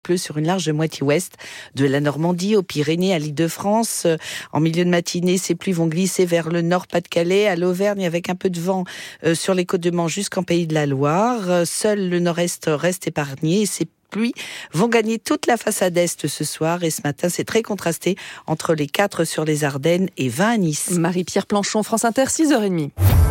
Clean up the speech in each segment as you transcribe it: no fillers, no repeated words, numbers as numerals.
pleut sur une large moitié ouest, de la Normandie aux Pyrénées à l'Île-de-France. En milieu de matinée, ces pluies vont glisser vers le nord Pas-de-Calais, à l'Auvergne, avec un peu de vent sur les côtes de Manche jusqu'en Pays de la Loire. Seul le nord-est reste épargné et ces pluies vont gagner toute la façade est ce soir. Et ce matin, c'est très contrasté entre les 4 sur les Ardennes et 20 à Nice. Marie-Pierre Planchon, France Inter, 6h30.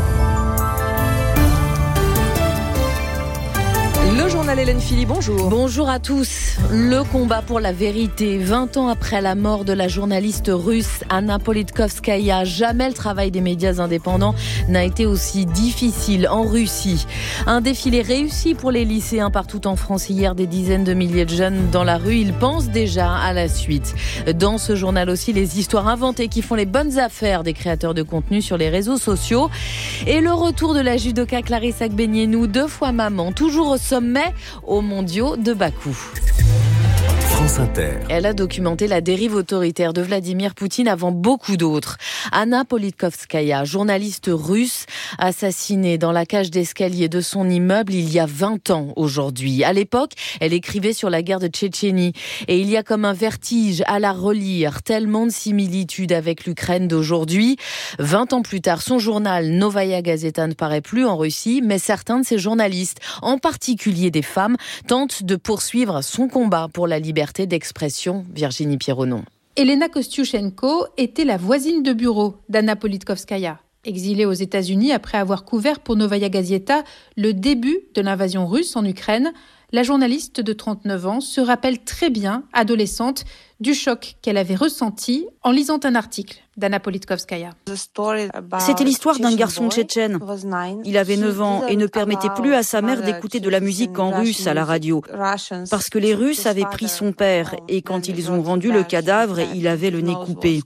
Le journal Hélène Philly, bonjour. Bonjour à tous. Le combat pour la vérité. 20 ans après la mort de la journaliste russe Anna Politkovskaya, jamais le travail des médias indépendants n'a été aussi difficile en Russie. Un défilé réussi pour les lycéens partout en France hier. Des dizaines de milliers de jeunes dans la rue. Ils pensent déjà à la suite. Dans ce journal aussi, les histoires inventées qui font les bonnes affaires des créateurs de contenu sur les réseaux sociaux. Et le retour de la judoka Clarisse Agbenienou, 2 fois maman, toujours au sommet aux mondiaux de Bakou. France Inter. Elle a documenté la dérive autoritaire de Vladimir Poutine avant beaucoup d'autres. Anna Politkovskaya, journaliste russe, assassinée dans la cage d'escalier de son immeuble il y a 20 ans aujourd'hui. À l'époque, elle écrivait sur la guerre de Tchétchénie. Et il y a comme un vertige à la relire, tellement de similitudes avec l'Ukraine d'aujourd'hui. 20 ans plus tard, son journal Novaya Gazeta ne paraît plus en Russie, mais certains de ses journalistes, en particulier des femmes, tentent de poursuivre son combat pour la liberté d'expression. Virginie Pierronon. Elena Kostiuchenko était la voisine de bureau d'Anna Politkovskaya. Exilée aux États-Unis après avoir couvert pour Novaya Gazeta le début de l'invasion russe en Ukraine, la journaliste de 39 ans se rappelle très bien, adolescente, du choc qu'elle avait ressenti en lisant un article d'Anna Politkovskaya. C'était l'histoire d'un garçon tchétchène. Il avait 9 ans et ne permettait plus à sa mère d'écouter de la musique en russe à la radio. Parce que les Russes avaient pris son père et quand ils ont rendu le cadavre, il avait le nez coupé.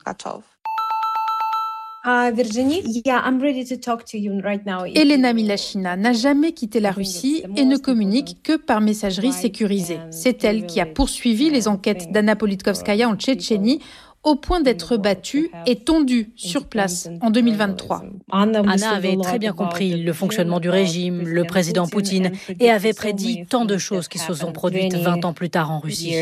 Elena Milashina n'a jamais quitté la Russie et ne communique que par messagerie sécurisée. C'est elle qui a poursuivi les enquêtes d'Anna Politkovskaya en Tchétchénie au point d'être battue et tondue sur place en 2023. Anna avait très bien compris le fonctionnement du régime, le président Poutine, et avait prédit tant de choses qui se sont produites 20 ans plus tard en Russie.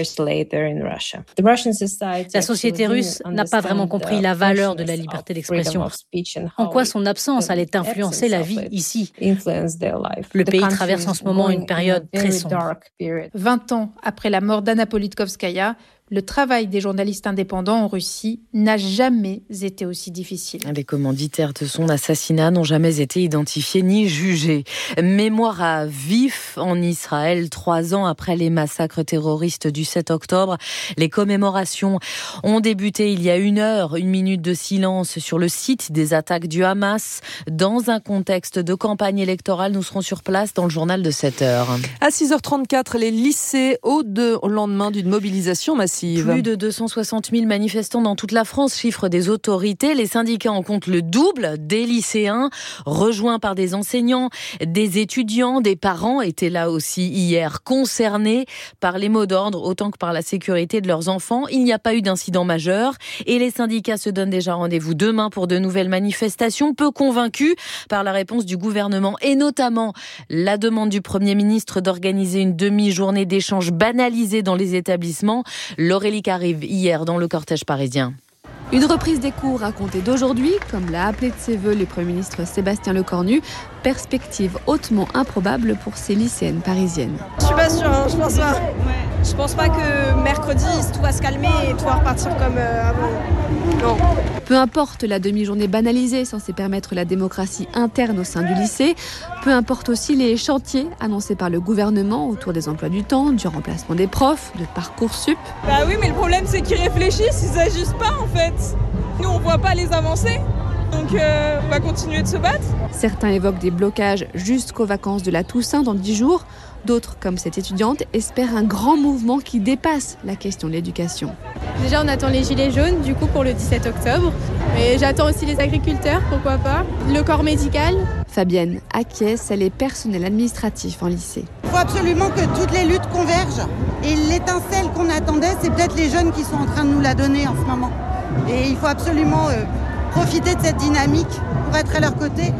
La société russe n'a pas vraiment compris la valeur de la liberté d'expression, en quoi son absence allait influencer la vie ici. Le pays traverse en ce moment une période très sombre. 20 ans après la mort d'Anna Politkovskaya, le travail des journalistes indépendants en Russie n'a jamais été aussi difficile. Les commanditaires de son assassinat n'ont jamais été identifiés ni jugés. Mémoire à vif en Israël, 3 ans après les massacres terroristes du 7 octobre. Les commémorations ont débuté il y a 1 heure, 1 minute de silence sur le site des attaques du Hamas. Dans un contexte de campagne électorale, nous serons sur place dans le journal de 7 heures. À 6h34, les lycées au lendemain d'une mobilisation massive. Plus de 260 000 manifestants dans toute la France, chiffre des autorités. Les syndicats en comptent le double, des lycéens rejoints par des enseignants, des étudiants, des parents étaient là aussi hier, concernés par les mots d'ordre autant que par la sécurité de leurs enfants. Il n'y a pas eu d'incident majeur et les syndicats se donnent déjà rendez-vous demain pour de nouvelles manifestations, peu convaincus par la réponse du gouvernement et notamment la demande du Premier ministre d'organiser une demi-journée d'échange banalisée dans les établissements. Aurélie arrive hier dans le cortège parisien. Une reprise des cours à compter d'aujourd'hui, comme l'a appelé de ses voeux le Premier ministre Sébastien Lecornu, perspective hautement improbable pour ces lycéennes parisiennes. Je suis pas sûre, je pense pas. Je pense pas que mercredi tout va se calmer et tout va repartir comme avant. Non. Peu importe la demi-journée banalisée censée permettre la démocratie interne au sein du lycée, peu importe aussi les chantiers annoncés par le gouvernement autour des emplois du temps, du remplacement des profs, de Parcoursup. Bah oui, mais le problème c'est qu'ils réfléchissent, ils agissent pas en fait. Nous on voit pas les avancées. Donc on va continuer de se battre. Certains évoquent des blocages jusqu'aux vacances de la Toussaint dans 10 jours. D'autres, comme cette étudiante, espèrent un grand mouvement qui dépasse la question de l'éducation. Déjà, on attend les gilets jaunes, du coup, pour le 17 octobre. Mais j'attends aussi les agriculteurs, pourquoi pas. Le corps médical. Fabienne acquiesce, elle est personnel administratif en lycée. Il faut absolument que toutes les luttes convergent. Et l'étincelle qu'on attendait, c'est peut-être les jeunes qui sont en train de nous la donner en ce moment. Et il faut absolument profiter de cette dynamique pour être à leur côté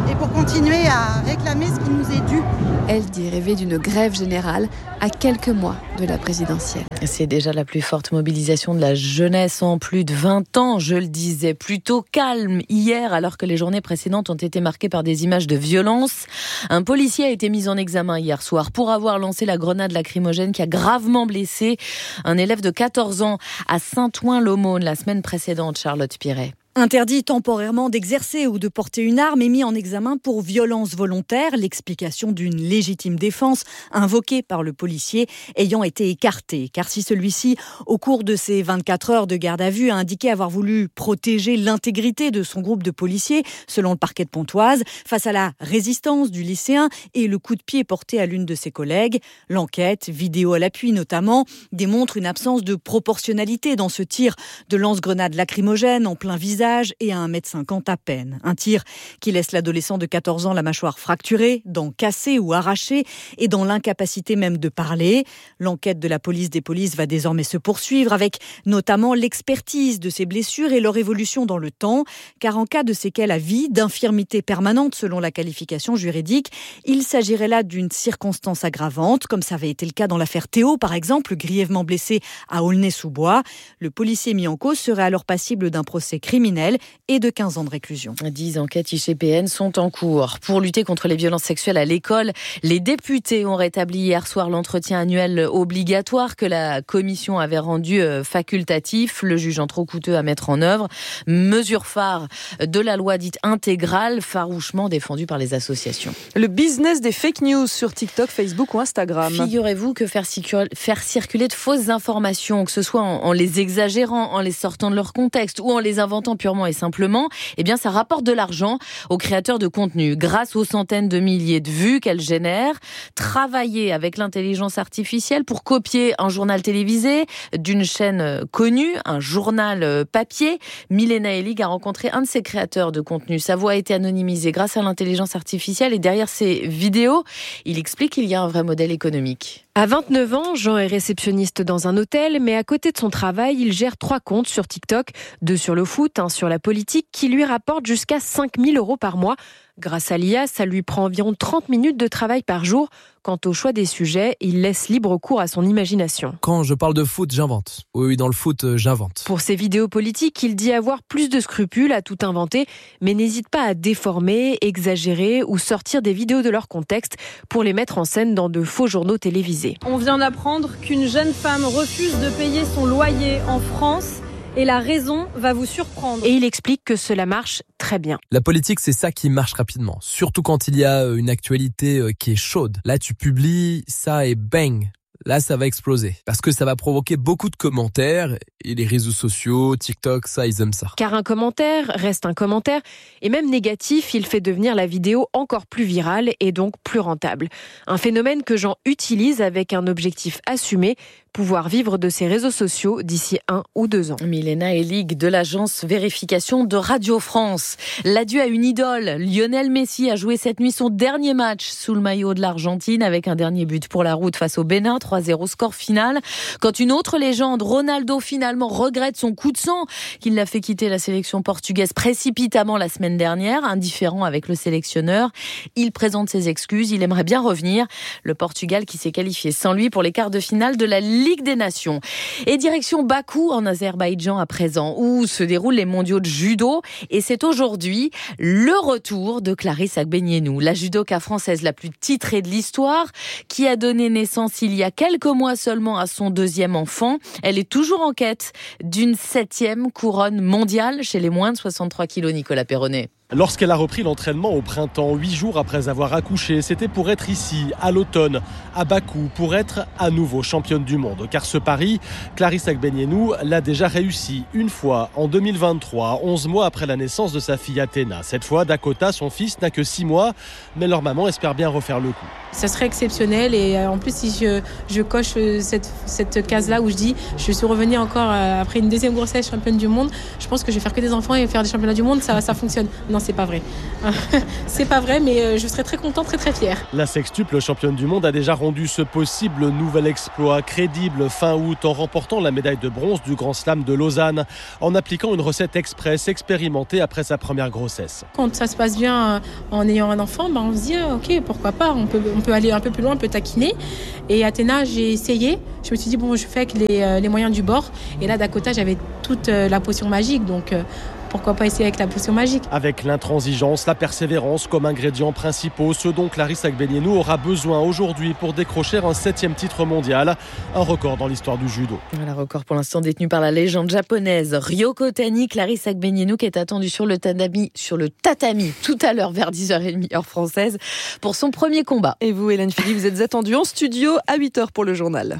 et pour continuer à réclamer ce qui nous est dû. Elle dit rêver d'une grève générale à quelques mois de la présidentielle. C'est déjà la plus forte mobilisation de la jeunesse en plus de 20 ans, je le disais. Plutôt calme hier, alors que les journées précédentes ont été marquées par des images de violence. Un policier a été mis en examen hier soir pour avoir lancé la grenade lacrymogène qui a gravement blessé un élève de 14 ans à Saint-Ouen-l'Aumône la semaine précédente, Charlotte Piret. Interdit temporairement d'exercer ou de porter une arme et mis en examen pour violence volontaire, l'explication d'une légitime défense invoquée par le policier ayant été écartée. Car si celui-ci, au cours de ses 24 heures de garde à vue, a indiqué avoir voulu protéger l'intégrité de son groupe de policiers, selon le parquet de Pontoise, face à la résistance du lycéen et le coup de pied porté à l'une de ses collègues, l'enquête, vidéo à l'appui notamment, démontre une absence de proportionnalité dans ce tir de lance-grenade lacrymogène en plein visage et à 1,50 m à peine. Un tir qui laisse l'adolescent de 14 ans la mâchoire fracturée, dents cassées ou arrachées et dans l'incapacité même de parler. L'enquête de la police des polices va désormais se poursuivre avec notamment l'expertise de ces blessures et leur évolution dans le temps. Car en cas de séquelles à vie, d'infirmité permanente selon la qualification juridique, il s'agirait là d'une circonstance aggravante, comme ça avait été le cas dans l'affaire Théo par exemple, grièvement blessé à Aulnay-sous-Bois. Le policier mis en cause serait alors passible d'un procès criminel et de 15 ans de réclusion. 10 enquêtes IGPN sont en cours. Pour lutter contre les violences sexuelles à l'école, les députés ont rétabli hier soir l'entretien annuel obligatoire que la commission avait rendu facultatif, le jugeant trop coûteux à mettre en œuvre. Mesure phare de la loi dite intégrale, farouchement défendue par les associations. Le business des fake news sur TikTok, Facebook ou Instagram. Figurez-vous que faire circuler de fausses informations, que ce soit en les exagérant, en les sortant de leur contexte ou en les inventant purement et simplement, eh bien ça rapporte de l'argent aux créateurs de contenu grâce aux centaines de milliers de vues qu'elles génèrent. Travailler avec l'intelligence artificielle pour copier un journal télévisé d'une chaîne connue, un journal papier. Milena Elig a rencontré un de ses créateurs de contenu. Sa voix a été anonymisée grâce à l'intelligence artificielle et derrière ces vidéos, il explique qu'il y a un vrai modèle économique. À 29 ans, Jean est réceptionniste dans un hôtel, mais à côté de son travail, il gère 3 comptes sur TikTok, 2 sur le foot, 1 sur la politique, qui lui rapportent jusqu'à 5 000 € par mois. Grâce à l'IA, ça lui prend environ 30 minutes de travail par jour. Quant au choix des sujets, il laisse libre cours à son imagination. Quand je parle de foot, j'invente. Oui, dans le foot, j'invente. Pour ses vidéos politiques, il dit avoir plus de scrupules à tout inventer, mais n'hésite pas à déformer, exagérer ou sortir des vidéos de leur contexte pour les mettre en scène dans de faux journaux télévisés. On vient d'apprendre qu'une jeune femme refuse de payer son loyer en France. Et la raison va vous surprendre. Et il explique que cela marche très bien. La politique, c'est ça qui marche rapidement. Surtout quand il y a une actualité qui est chaude. Là, tu publies ça et bang, là, ça va exploser. Parce que ça va provoquer beaucoup de commentaires. Et les réseaux sociaux, TikTok, ça, ils aiment ça. Car un commentaire reste un commentaire. Et même négatif, il fait devenir la vidéo encore plus virale et donc plus rentable. Un phénomène que Jean utilise avec un objectif assumé, pouvoir vivre de ses réseaux sociaux d'ici 1 ou 2 ans. Milena Elig de l'agence Vérification de Radio France. L'adieu à une idole. Lionel Messi a joué cette nuit son dernier match sous le maillot de l'Argentine avec un dernier but pour la route face au Bénin, 3-0 score final. Quand une autre légende, Ronaldo, finalement regrette son coup de sang qu'il l'a fait quitter la sélection portugaise précipitamment la semaine dernière, indifférent avec le sélectionneur. Il présente ses excuses, il aimerait bien revenir. Le Portugal qui s'est qualifié sans lui pour les quarts de finale de la Ligue des Nations. Et direction Bakou en Azerbaïdjan à présent, où se déroulent les mondiaux de judo. Et c'est aujourd'hui le retour de Clarisse Agbenienou, la judoka française la plus titrée de l'histoire, qui a donné naissance il y a quelques mois seulement à son 2e enfant. Elle est toujours en quête d'une 7e couronne mondiale chez les moins de 63 kilos, Nicolas Perronnet. Lorsqu'elle a repris l'entraînement au printemps, 8 jours après avoir accouché, c'était pour être ici, à l'automne, à Bakou, pour être à nouveau championne du monde. Car ce pari, Clarisse Agbenienou l'a déjà réussi une fois, en 2023, 11 mois après la naissance de sa fille Athéna. Cette fois, Dakota, son fils, n'a que 6 mois, mais leur maman espère bien refaire le coup. Ça serait exceptionnel et en plus si je coche cette case-là où je dis je suis revenue encore après une 2e grossesse championne du monde, je pense que je vais faire que des enfants et faire des championnats du monde, ça fonctionne. Non, c'est pas vrai. C'est pas vrai, mais je serais très contente, très très fière. La sextuple championne du monde a déjà rendu ce possible nouvel exploit crédible fin août en remportant la médaille de bronze du Grand Slam de Lausanne en appliquant une recette express expérimentée après sa première grossesse. Quand ça se passe bien en ayant un enfant, on se dit ok, pourquoi pas, on peut aller un peu plus loin, on peut taquiner. Et Athéna, j'ai essayé. Je me suis dit je fais avec les moyens du bord. Et là, Dakota, j'avais toute la potion magique, donc pourquoi pas essayer avec la potion magique. Avec l'intransigeance, la persévérance comme ingrédients principaux, ce dont Clarisse Agbenienou aura besoin aujourd'hui pour décrocher un 7e titre mondial, un record dans l'histoire du judo. Voilà, record pour l'instant détenu par la légende japonaise Ryoko Tani. Clarisse Agbenienou qui est attendue sur le tatami tout à l'heure vers 10h30 heure française pour son premier combat. Et vous, Hélène Philippe, vous êtes attendue en studio à 8h pour le journal.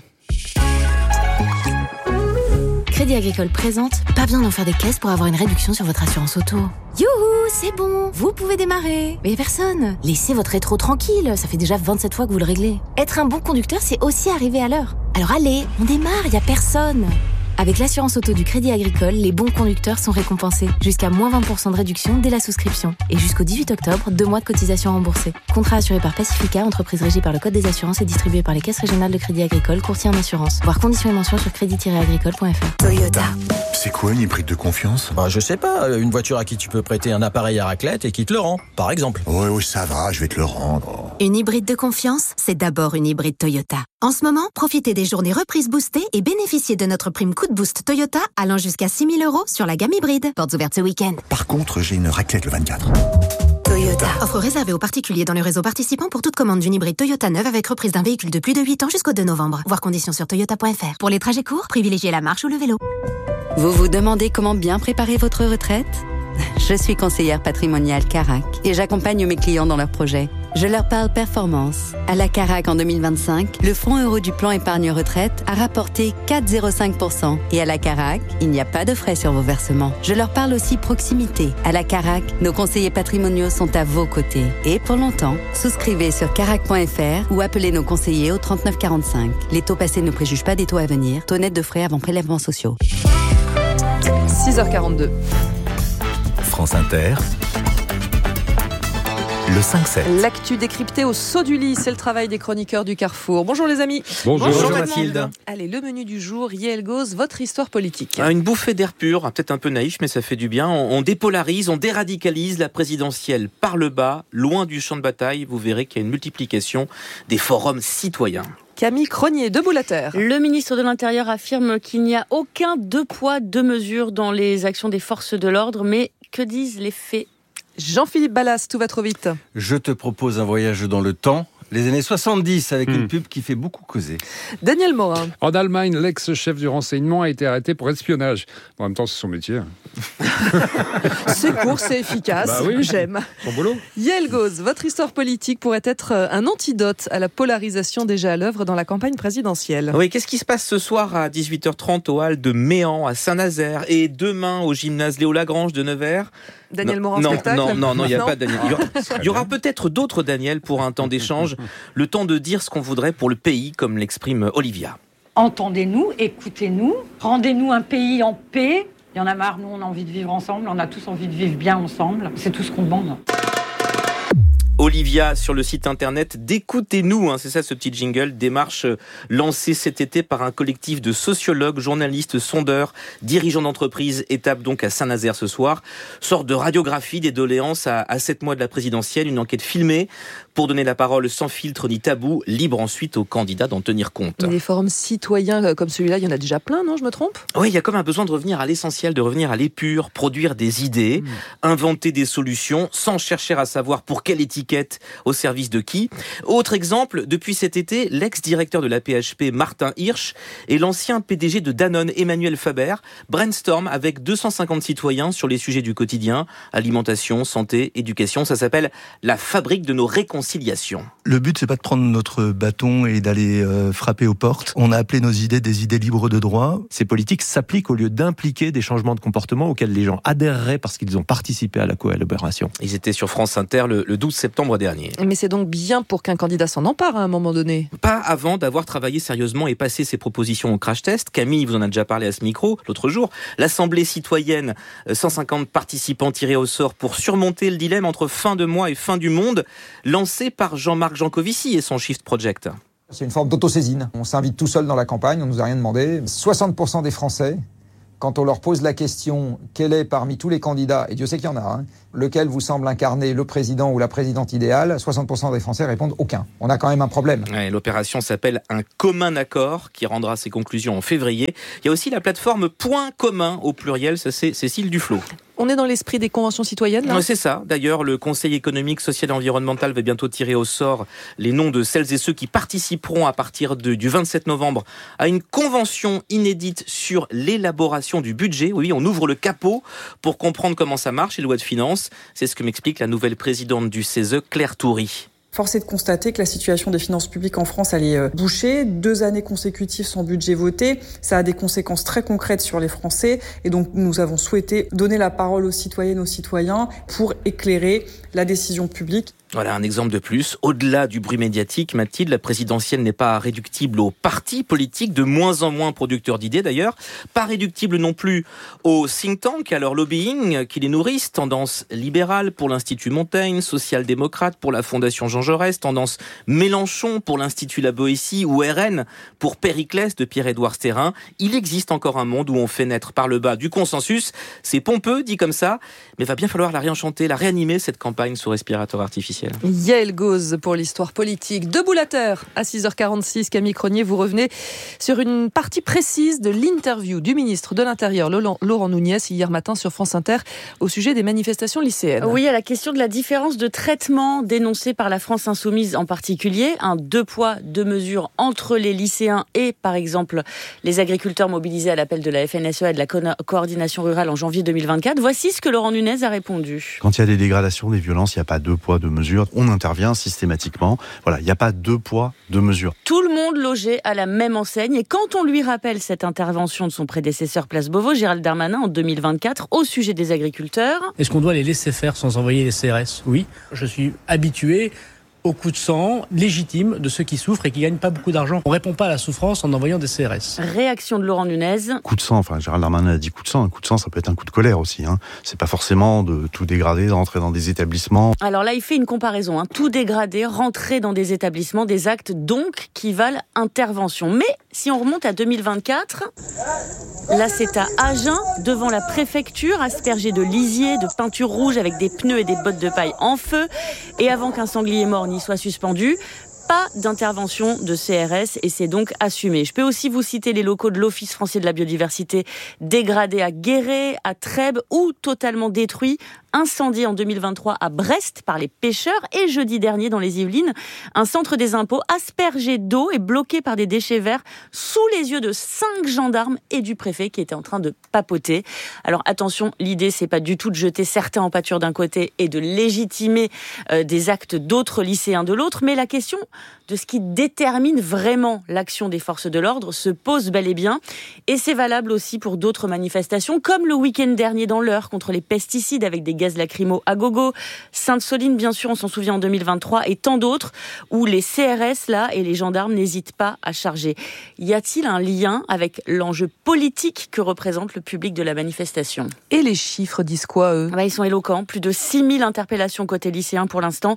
Crédit Agricole présente Pas besoin d'en faire des caisses pour avoir une réduction sur votre assurance auto. Youhou, c'est bon, vous pouvez démarrer. Mais personne. Laissez votre rétro tranquille, ça fait déjà 27 fois que vous le réglez. Être un bon conducteur, c'est aussi arriver à l'heure. Alors allez, on démarre, y a personne. Avec l'assurance auto du Crédit Agricole, les bons conducteurs sont récompensés. Jusqu'à moins 20% de réduction dès la souscription. Et jusqu'au 18 octobre, 2 mois de cotisation remboursée. Contrat assuré par Pacifica, entreprise régie par le Code des assurances et distribué par les caisses régionales de Crédit Agricole, courtier en assurance. Voir conditions et mentions sur crédit-agricole.fr. Toyota. C'est quoi une hybride de confiance ? Je sais pas, une voiture à qui tu peux prêter un appareil à raclette et qui te le rend, par exemple. Oui, ça va, je vais te le rendre. Une hybride de confiance, c'est d'abord une hybride Toyota. En ce moment, profitez des journées reprises boostées et bénéficiez de notre prime coup de boost Toyota allant jusqu'à 6 000 € sur la gamme hybride. Portes ouvertes ce week-end. Par contre, j'ai une raclette le 24. Toyota. Offre réservée aux particuliers dans le réseau participant pour toute commande d'une hybride Toyota neuve avec reprise d'un véhicule de plus de 8 ans jusqu'au 2 novembre. Voir conditions sur toyota.fr. Pour les trajets courts, privilégiez la marche ou le vélo. Vous vous demandez comment bien préparer votre retraite ? Je suis conseillère patrimoniale Carac et j'accompagne mes clients dans leurs projets. Je leur parle performance. À la Carac en 2025, le fonds euro du plan épargne retraite a rapporté 4,05%. Et à la Carac, il n'y a pas de frais sur vos versements. Je leur parle aussi proximité. À la Carac, nos conseillers patrimoniaux sont à vos côtés. Et pour longtemps, souscrivez sur carac.fr ou appelez nos conseillers au 39 45. Les taux passés ne préjugent pas des taux à venir. Taux net de frais avant prélèvements sociaux. 6h42. France Inter, le 5-7. L'actu décryptée au saut du lit, c'est le travail des chroniqueurs du Carrefour. Bonjour les amis. Bonjour Mathilde. Allez, le menu du jour, Yael Gauze, votre histoire politique. Une bouffée d'air pur, peut-être un peu naïf, mais ça fait du bien. On dépolarise, on déradicalise la présidentielle par le bas, loin du champ de bataille. Vous verrez qu'il y a une multiplication des forums citoyens. Camille Cronier, debout la terre. Le ministre de l'Intérieur affirme qu'il n'y a aucun 2 poids 2 mesures dans les actions des forces de l'ordre, mais que disent les faits ? Jean-Philippe Ballas, tout va trop vite. Je te propose un voyage dans le temps, les années 70, avec une pub qui fait beaucoup causer. Daniel Morin. En Allemagne, l'ex-chef du renseignement a été arrêté pour espionnage. En même temps, c'est son métier. C'est court, c'est efficace. Oui, j'aime. Son boulot. Yael Gauze, votre histoire politique pourrait être un antidote à la polarisation déjà à l'œuvre dans la campagne présidentielle. Oui, qu'est-ce qui se passe ce soir à 18h30 au hall de Méan, à Saint-Nazaire, et demain au gymnase Léo Lagrange de Nevers? Daniel Morin, spectacle ? Non, il n'y a pas de Daniel. Il y aura peut-être d'autres Daniel pour un temps d'échange, le temps de dire ce qu'on voudrait pour le pays, comme l'exprime Olivia. Entendez-nous, écoutez-nous, rendez-nous un pays en paix. Il y en a marre, nous on a envie de vivre ensemble, on a tous envie de vivre bien ensemble, c'est tout ce qu'on demande. Olivia sur le site internet d'Écoutez-nous, c'est ça ce petit jingle, démarche lancée cet été par un collectif de sociologues, journalistes, sondeurs, dirigeants d'entreprises, étape donc à Saint-Nazaire ce soir, sorte de radiographie des doléances à 7 mois de la présidentielle, une enquête filmée pour donner la parole sans filtre ni tabou, libre ensuite aux candidats d'en tenir compte. Mais des forums citoyens comme celui-là, il y en a déjà plein, non, je me trompe ? Oui, il y a comme un besoin de revenir à l'essentiel, de revenir à l'épure, produire des idées, inventer des solutions sans chercher à savoir pour quelle étiquette, au service de qui. Autre exemple, depuis cet été, l'ex-directeur de la PHP, Martin Hirsch, et l'ancien PDG de Danone, Emmanuel Faber, brainstorm avec 250 citoyens sur les sujets du quotidien, alimentation, santé, éducation. Ça s'appelle la fabrique de nos réconciliations. réconciliation. Le but, c'est pas de prendre notre bâton et d'aller frapper aux portes. On a appelé nos idées des idées libres de droit. Ces politiques s'appliquent au lieu d'impliquer des changements de comportement auxquels les gens adhéreraient parce qu'ils ont participé à la collaboration. Ils étaient sur France Inter le 12 septembre dernier. Mais c'est donc bien pour qu'un candidat s'en empare à un moment donné. Pas avant d'avoir travaillé sérieusement et passé ses propositions au crash test. Camille vous en a déjà parlé à ce micro l'autre jour. L'Assemblée citoyenne, 150 participants tirés au sort pour surmonter le dilemme entre fin de mois et fin du monde, lancé par Jean-Marc Jancovici et son Shift Project. C'est une forme d'autosaisine. On s'invite tout seul dans la campagne, on ne nous a rien demandé. 60% des Français, quand on leur pose la question quel est parmi tous les candidats, et Dieu sait qu'il y en a, lequel vous semble incarner le président ou la présidente idéale, 60% des Français répondent aucun. On a quand même un problème. Ouais, l'opération s'appelle un commun accord qui rendra ses conclusions en février. Il y a aussi la plateforme Point commun au pluriel, ça c'est Cécile Duflot. On est dans l'esprit des conventions citoyennes, là ? Ouais, c'est ça. D'ailleurs, le Conseil économique, social et environnemental va bientôt tirer au sort les noms de celles et ceux qui participeront à partir du 27 novembre à une convention inédite sur l'élaboration du budget. Oui, on ouvre le capot pour comprendre comment ça marche, les lois de finances. C'est ce que m'explique la nouvelle présidente du CESE, Claire Toury. Force est de constater que la situation des finances publiques en France, elle est bouchée. 2 années consécutives sans budget voté, ça a des conséquences très concrètes sur les Français. Et donc, nous avons souhaité donner la parole aux citoyennes, aux citoyens pour éclairer la décision publique. Voilà un exemple de plus. Au-delà du bruit médiatique, Mathilde, la présidentielle n'est pas réductible aux partis politiques, de moins en moins producteurs d'idées d'ailleurs. Pas réductible non plus aux think tanks, à leur lobbying qui les nourrissent. Tendance libérale pour l'Institut Montaigne, social-démocrate pour la Fondation Jean Jaurès, tendance Mélenchon pour l'Institut La Boétie ou RN pour Périclès de Pierre-Édouard Stérin. Il existe encore un monde où on fait naître par le bas du consensus. C'est pompeux, dit comme ça, mais va bien falloir la réenchanter, la réanimer, cette campagne sous respirateur artificiel. Yael Gauze pour l'histoire politique. Debout la terre, à 6h46, Camille Cronier, vous revenez sur une partie précise de l'interview du ministre de l'Intérieur, Laurent Nunez, hier matin sur France Inter, au sujet des manifestations lycéennes. Oui, à la question de la différence de traitement dénoncée par la France Insoumise en particulier, un 2 poids, 2 mesures entre les lycéens et, par exemple, les agriculteurs mobilisés à l'appel de la FNSEA et de la coordination rurale en janvier 2024. Voici ce que Laurent Nunez a répondu. Quand il y a des dégradations, des violences, il n'y a pas 2 poids, 2 mesures. On intervient systématiquement. Voilà, il n'y a pas 2 poids, 2 mesures. Tout le monde logé à la même enseigne. Et quand on lui rappelle cette intervention de son prédécesseur Place Beauvau, Gérald Darmanin, en 2024, au sujet des agriculteurs... Est-ce qu'on doit les laisser faire sans envoyer les CRS ? Oui. Je suis habitué au coup de sang légitime de ceux qui souffrent et qui gagnent pas beaucoup d'argent. On répond pas à la souffrance en envoyant des CRS. Réaction de Laurent Nunez. Coup de sang, enfin Gérald Darmanin a dit coup de sang. Un coup de sang, ça peut être un coup de colère aussi. C'est pas forcément de tout dégrader, de rentrer dans des établissements. Alors là, il fait une comparaison. Tout dégrader, rentrer dans des établissements, des actes donc qui valent intervention. Mais si on remonte à 2024, là c'est à Agen, devant la préfecture, aspergé de lisier, de peinture rouge avec des pneus et des bottes de paille en feu. Et avant qu'un sanglier mort n'y soit suspendu, pas d'intervention de CRS et c'est donc assumé. Je peux aussi vous citer les locaux de l'Office français de la biodiversité dégradés à Guéret, à Trèbes ou totalement détruits, incendiés en 2023 à Brest par les pêcheurs et jeudi dernier dans les Yvelines, un centre des impôts aspergé d'eau et bloqué par des déchets verts sous les yeux de 5 gendarmes et du préfet qui étaient en train de papoter. Alors attention, l'idée c'est pas du tout de jeter certains en pâture d'un côté et de légitimer des actes d'autres lycéens de l'autre, mais la question de ce qui détermine vraiment l'action des forces de l'ordre se pose bel et bien. Et c'est valable aussi pour d'autres manifestations, comme le week-end dernier dans l'Eure contre les pesticides avec des gaz lacrymaux à gogo, Sainte-Soline bien sûr, on s'en souvient en 2023, et tant d'autres où les CRS là et les gendarmes n'hésitent pas à charger. Y a-t-il un lien avec l'enjeu politique que représente le public de la manifestation ? Et les chiffres disent quoi, eux ? Ils sont éloquents, plus de 6000 interpellations côté lycéens pour l'instant,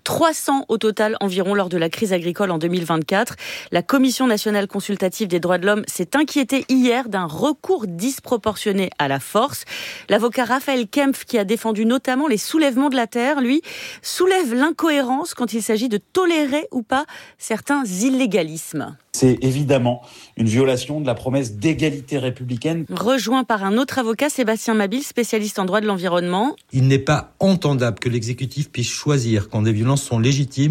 300 au total environ lors de la crise agricole en 2024. La Commission nationale consultative des droits de l'homme s'est inquiétée hier d'un recours disproportionné à la force. L'avocat Raphaël Kempf, qui a défendu notamment les soulèvements de la terre, lui, soulève l'incohérence quand il s'agit de tolérer ou pas certains illégalismes. C'est évidemment une violation de la promesse d'égalité républicaine. Rejoint par un autre avocat, Sébastien Mabille, spécialiste en droit de l'environnement. Il n'est pas entendable que l'exécutif puisse choisir quand des violences sont légitimes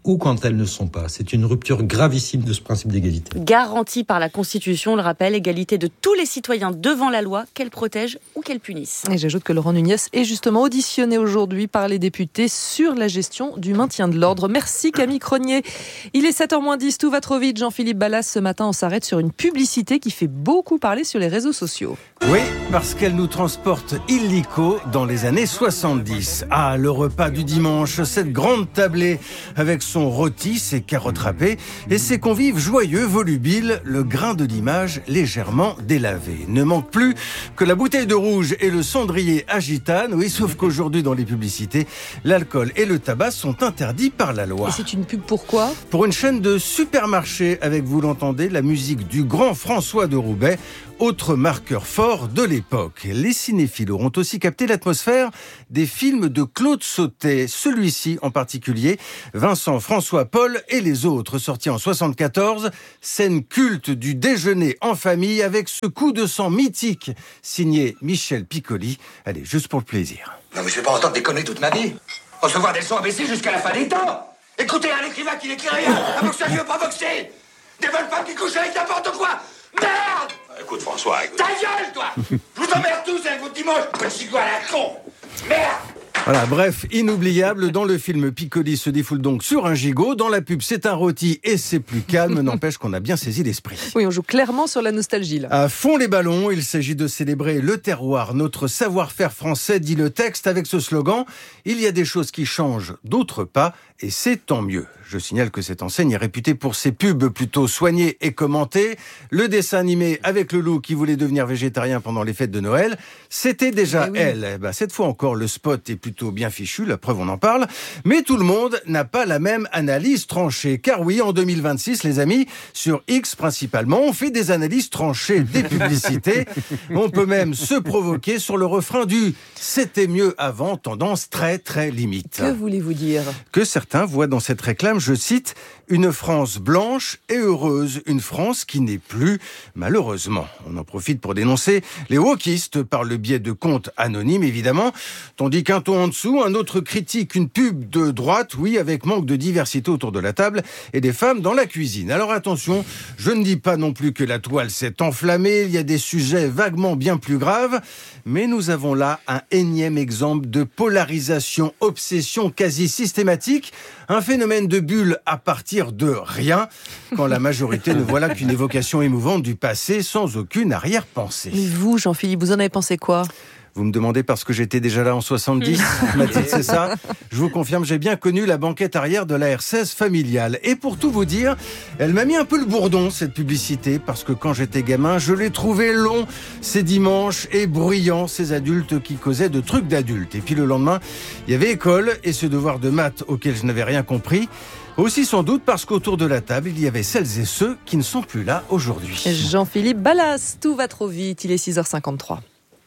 ou quand elles ne sont pas. C'est une rupture gravissime de ce principe d'égalité. Garantie par la Constitution, on le rappelle, égalité de tous les citoyens devant la loi, qu'elle protège ou qu'elle punisse. Et j'ajoute que Laurent Nunez est justement auditionné aujourd'hui par les députés sur la gestion du maintien de l'ordre. Merci Camille Cronier. Il est 7h-10, tout va trop vite. Jean-Philippe Ballas, ce matin, on s'arrête sur une publicité qui fait beaucoup parler sur les réseaux sociaux. Oui, parce qu'elle nous transporte illico dans les années 70. Ah, le repas du dimanche, cette grande tablée avec son rôti, ses carottes râpées et ses convives joyeux, volubiles, le grain de l'image légèrement délavé. Ne manque plus que la bouteille de rouge et le cendrier à gitane. Oui, sauf qu'aujourd'hui, dans les publicités, l'alcool et le tabac sont interdits par la loi. Et c'est une pub pourquoi ? Pour une chaîne de supermarchés avec, vous l'entendez, la musique du grand François de Roubaix, autre marqueur fort de l'époque. Les cinéphiles auront aussi capté l'atmosphère des films de Claude Sautet. Celui-ci en particulier, Vincent, François, Paul et les autres, sortis en 74. Scène culte du déjeuner en famille avec ce coup de sang mythique signé Michel Piccoli. Allez, juste pour le plaisir. Non mais je vais pas entendre déconner toute ma vie. Recevoir des leçons ABC jusqu'à la fin des temps. Écoutez un écrivain qui n'écrit rien, un boxeur qui veut pas boxer, des bonnes femmes qui couchent avec n'importe quoi. Merde! Écoute François, écoute. Ta gueule, toi! Je vous emmerde tous avec votre dimanche, petit gars à la con! Merde! Voilà, bref, inoubliable. Dans le film, Piccoli se défoule donc sur un gigot. Dans la pub, c'est un rôti et c'est plus calme. N'empêche qu'on a bien saisi l'esprit. Oui, on joue clairement sur la nostalgie, là. À fond les ballons, il s'agit de célébrer le terroir, notre savoir-faire français, dit le texte avec ce slogan. Il y a des choses qui changent, d'autres pas, et c'est tant mieux. Je signale que cette enseigne est réputée pour ses pubs plutôt soignées et commentées. Le dessin animé avec le loup qui voulait devenir végétarien pendant les fêtes de Noël, c'était déjà elle. Cette fois encore, le spot est plutôt bien fichu, la preuve on en parle. Mais tout le monde n'a pas la même analyse tranchée. Car oui, en 2026, les amis, sur X principalement, on fait des analyses tranchées des publicités. On peut même se provoquer sur le refrain du « c'était mieux avant », tendance très très limite. Que voulez-vous dire ? Que certains voient dans cette réclame, je cite, une France blanche et heureuse, une France qui n'est plus, malheureusement. On en profite pour dénoncer les wokistes par le biais de comptes anonymes, évidemment, tandis qu'un ton en dessous, un autre critique une pub de droite, oui, avec manque de diversité autour de la table et des femmes dans la cuisine. Alors attention, je ne dis pas non plus que la toile s'est enflammée, il y a des sujets vaguement bien plus graves, mais nous avons là un énième exemple de polarisation, obsession quasi systématique, un phénomène de bulle à partir de rien, quand la majorité ne voit là qu'une évocation émouvante du passé sans aucune arrière-pensée. Mais vous, Jean-Philippe, vous en avez pensé quoi ? Vous me demandez parce que j'étais déjà là en 70, Mathilde, c'est ça ? Je vous confirme, j'ai bien connu la banquette arrière de la R16 familiale. Et pour tout vous dire, elle m'a mis un peu le bourdon, cette publicité, parce que quand j'étais gamin, je l'ai trouvé long, ces dimanches, et bruyant, ces adultes qui causaient de trucs d'adultes. Et puis le lendemain, il y avait école et ce devoir de maths auquel je n'avais rien compris. Aussi sans doute parce qu'autour de la table, il y avait celles et ceux qui ne sont plus là aujourd'hui. Jean-Philippe Ballas, tout va trop vite, il est 6h53.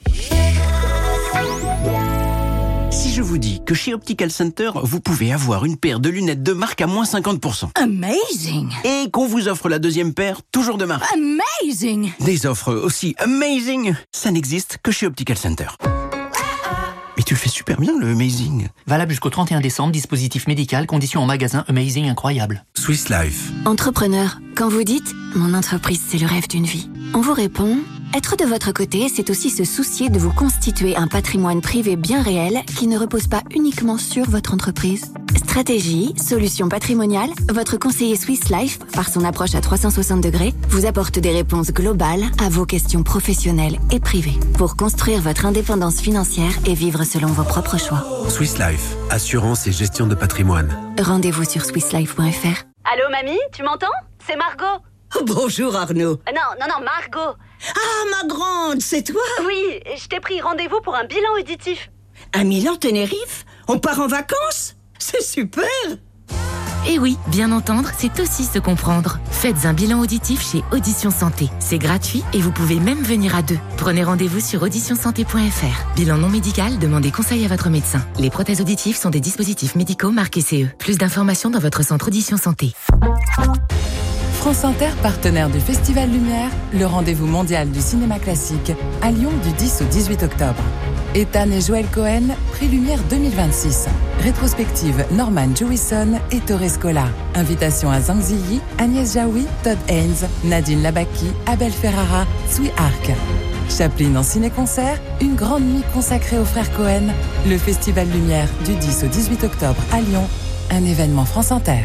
Si je vous dis que chez Optical Center, vous pouvez avoir une paire de lunettes de marque à moins 50%. Amazing! Et qu'on vous offre la deuxième paire, toujours de marque. Amazing! Des offres aussi amazing, ça n'existe que chez Optical Center. Mais tu le fais super bien, le Amazing. Valable jusqu'au 31 décembre, dispositif médical, conditions en magasin, Amazing incroyable. Swiss Life. Entrepreneur, quand vous dites « Mon entreprise, c'est le rêve d'une vie », on vous répond « Être de votre côté, c'est aussi se soucier de vous constituer un patrimoine privé bien réel qui ne repose pas uniquement sur votre entreprise. » Stratégie, solutions patrimoniales, votre conseiller Swiss Life, par son approche à 360 degrés, vous apporte des réponses globales à vos questions professionnelles et privées pour construire votre indépendance financière et vivre selon vos propres choix. Swiss Life, assurance et gestion de patrimoine. Rendez-vous sur swisslife.fr. Allô mamie, tu m'entends? C'est Margot. Bonjour Arnaud. Non, Margot. Ah, ma grande, c'est toi? Oui, je t'ai pris rendez-vous pour un bilan auditif. À Milan-Tenerife? On part en vacances? C'est super! Et oui, bien entendre, c'est aussi se comprendre. Faites un bilan auditif chez Audition Santé. C'est gratuit et vous pouvez même venir à deux. Prenez rendez-vous sur auditionsanté.fr. Bilan non médical, demandez conseil à votre médecin. Les prothèses auditives sont des dispositifs médicaux marqués CE. Plus d'informations dans votre centre Audition Santé. France Inter, partenaire du Festival Lumière, le rendez-vous mondial du cinéma classique, à Lyon du 10 au 18 octobre. Ethan et Joël Cohen, Prix Lumière 2026. Rétrospective Norman Jewison et Torres Scola. Invitation à Zhang Ziyi, Agnès Jaoui, Todd Haynes, Nadine Labaki, Abel Ferrara, Sui Arc. Chaplin en ciné-concert, une grande nuit consacrée aux frères Cohen. Le Festival Lumière du 10 au 18 octobre à Lyon. Un événement France Inter.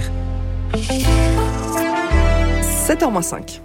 7h-5.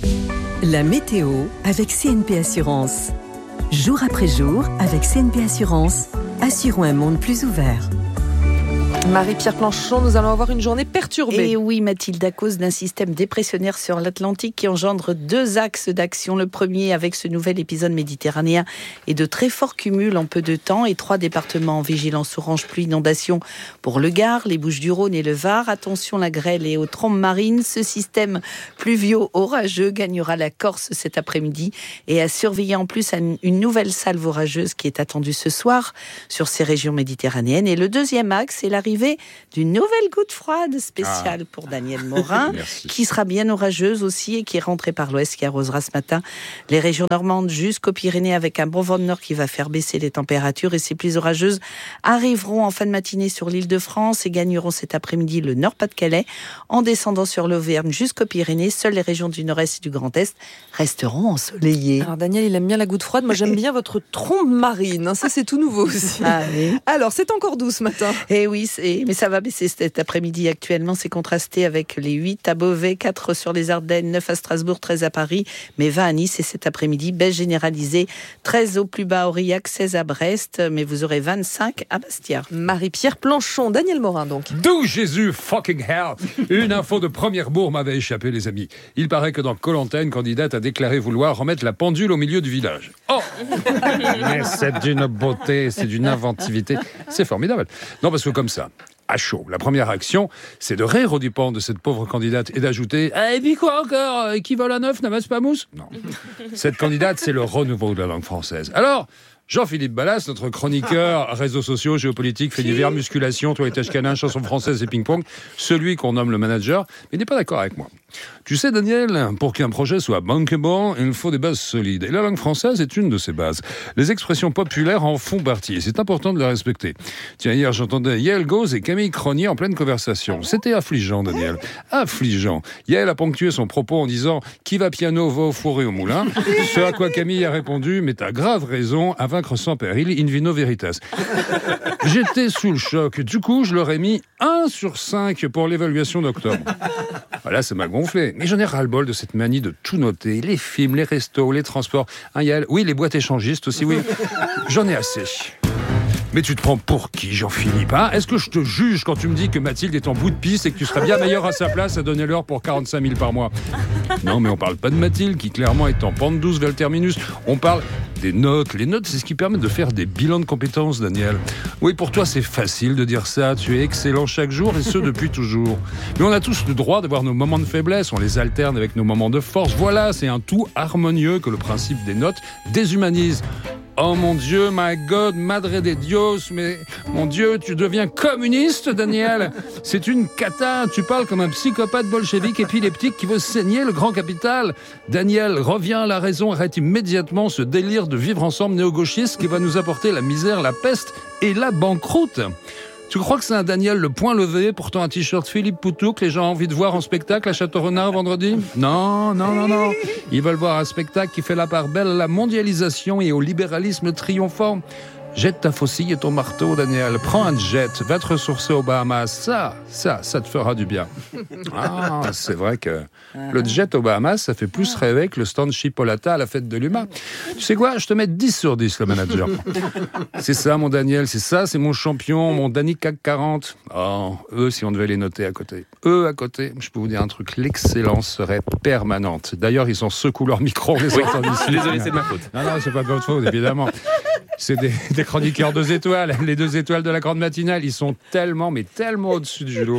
La météo avec CNP Assurance. Jour après jour, avec CNP Assurance, assurons un monde plus ouvert. Marie-Pierre Planchon, nous allons avoir une journée perturbée. Et oui, Mathilde, à cause d'un système dépressionnaire sur l'Atlantique qui engendre 2 axes d'action. Le premier avec ce nouvel épisode méditerranéen et de très forts cumuls en peu de temps et 3 départements en vigilance orange pluie inondation pour le Gard, les Bouches-du-Rhône et le Var. Attention, la grêle et aux trombes marines. Ce système pluvio-orageux gagnera la Corse cet après-midi et à surveiller en plus une nouvelle salve orageuse qui est attendue ce soir sur ces régions méditerranéennes. Et le deuxième axe, c'est l'arrivée d'une nouvelle goutte froide spéciale pour Daniel Morin, qui sera bien orageuse aussi et qui est rentrée par l'ouest, qui arrosera ce matin les régions normandes jusqu'aux Pyrénées avec un bon vent de nord qui va faire baisser les températures. Et ces pluies orageuses arriveront en fin de matinée sur l'Île-de-France et gagneront cet après-midi le Nord-Pas-de-Calais en descendant sur l'Auvergne jusqu'aux Pyrénées. Seules les régions du nord-est et du Grand Est resteront ensoleillées. Alors Daniel, il aime bien la goutte froide. Moi, j'aime bien votre trombe marine. Ça, c'est tout nouveau aussi. Ah, oui. Alors, c'est encore doux ce matin. Eh oui, mais ça va baisser cet après-midi. Actuellement, c'est contrasté avec les 8 à Beauvais, 4 sur les Ardennes, 9 à Strasbourg, 13 à Paris, mais 20 à Nice. Et cet après-midi, baisse généralisée, 13 au plus bas à Aurillac, 16 à Brest, mais vous aurez 25 à Bastia. Marie-Pierre Planchon, Daniel Morin donc. D'où Jésus fucking hell. Une info de première bourre m'avait échappé, les amis. Il paraît que dans Koh-Lanta, une candidate a déclaré vouloir remettre la pendule au milieu du village. Oh, mais c'est d'une beauté, c'est d'une inventivité. C'est formidable. Non, parce que comme ça, à chaud, la première action, c'est de rire au dépens de cette pauvre candidate et d'ajouter « Et puis quoi encore ? Qui vole à neuf n'amasse pas mousse ?» Non. Cette candidate, c'est le renouveau de la langue française. Alors, Jean-Philippe Ballas, notre chroniqueur réseaux sociaux, géopolitique, faits divers, musculation, toilettage canin, chansons françaises et ping-pong, celui qu'on nomme le manager, mais il n'est pas d'accord avec moi. Tu sais, Daniel, pour qu'un projet soit bankable, il faut des bases solides. Et la langue française est une de ces bases. Les expressions populaires en font partie, et c'est important de les respecter. Tiens, hier, j'entendais Yael Gauze et Camille Cronier en pleine conversation. C'était affligeant, Daniel. Affligeant. Yael a ponctué son propos en disant « Qui va piano va au fourré au moulin ?» Ce à quoi Camille a répondu « Mais t'as grave raison, à vaincre sans péril, in vino veritas. » J'étais sous le choc. Du coup, je leur ai mis 1 sur 5 pour l'évaluation d'octobre. Voilà, ça m'a gonflé. Mais j'en ai ras-le-bol de cette manie de tout noter. Les films, les restos, les transports. Hein, Yael ? Oui, les boîtes échangistes aussi, oui. J'en ai assez. Mais tu te prends pour qui, Jean-Philippe, hein ? Est-ce que je te juge quand tu me dis que Mathilde est en bout de piste et que tu serais bien meilleur à sa place à donner l'heure pour 45 000 par mois ? Non, mais on parle pas de Mathilde, qui clairement est en pente douce vers le terminus. On parle des notes. Les notes, c'est ce qui permet de faire des bilans de compétences, Daniel. Oui, pour toi, c'est facile de dire ça. Tu es excellent chaque jour, et ce, depuis toujours. Mais on a tous le droit d'avoir nos moments de faiblesse. On les alterne avec nos moments de force. Voilà, c'est un tout harmonieux que le principe des notes déshumanise. Oh mon Dieu, my God, madre de Dios, mais mon Dieu, tu deviens communiste, Daniel. C'est une cata, tu parles comme un psychopathe bolchevique épileptique qui veut saigner le grand capital. Daniel, reviens à la raison, arrête immédiatement ce délire de vivre ensemble néo-gauchiste qui va nous apporter la misère, la peste et la banqueroute. Tu crois que c'est un Daniel le poing levé, portant un t-shirt Philippe Poutou que les gens ont envie de voir en spectacle à Château-Renard vendredi ? Non. Ils veulent voir un spectacle qui fait la part belle à la mondialisation et au libéralisme triomphant. Jette ta faucille et ton marteau, Daniel. Prends un jet, va te ressourcer aux Bahamas. Ça te fera du bien. Ah, c'est vrai que le jet aux Bahamas, ça fait plus rêver que le stand Chipolata à la fête de l'UMA. Tu sais quoi ? Je te mets 10 sur 10, le manager. C'est ça, mon Daniel, c'est mon champion, mon Danny CAC 40. Oh, eux, si on devait les noter à côté. Eux, à côté, je peux vous dire un truc, l'excellence serait permanente. D'ailleurs, ils en secouent leur micro, les entend d'ici. Désolé, c'est de ma faute. Non, c'est pas de votre faute, évidemment. C'est des chroniqueurs 2 étoiles. Les 2 étoiles de la grande matinale, ils sont tellement au-dessus du judo.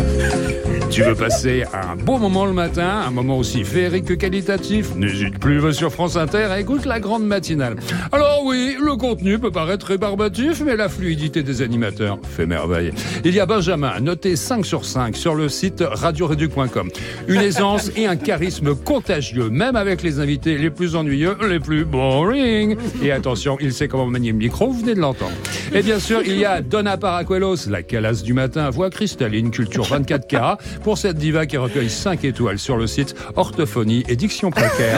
Tu veux passer un beau moment le matin, un moment aussi féerique que qualitatif ? N'hésite plus, va sur France Inter et écoute la grande matinale. Alors oui, le contenu peut paraître rébarbatif, mais la fluidité des animateurs fait merveille. Il y a Benjamin, noté 5 sur 5 sur le site radioréduc.com. Une aisance et un charisme contagieux, même avec les invités les plus ennuyeux, les plus boring. Et attention, il sait comment comment manier le micro, vous venez de l'entendre. Et bien sûr, il y a Donna Paracuelos, la calasse du matin, voix cristalline, culture 24 carats, pour cette diva qui recueille 5 étoiles sur le site Orthophonie et Diction précaire.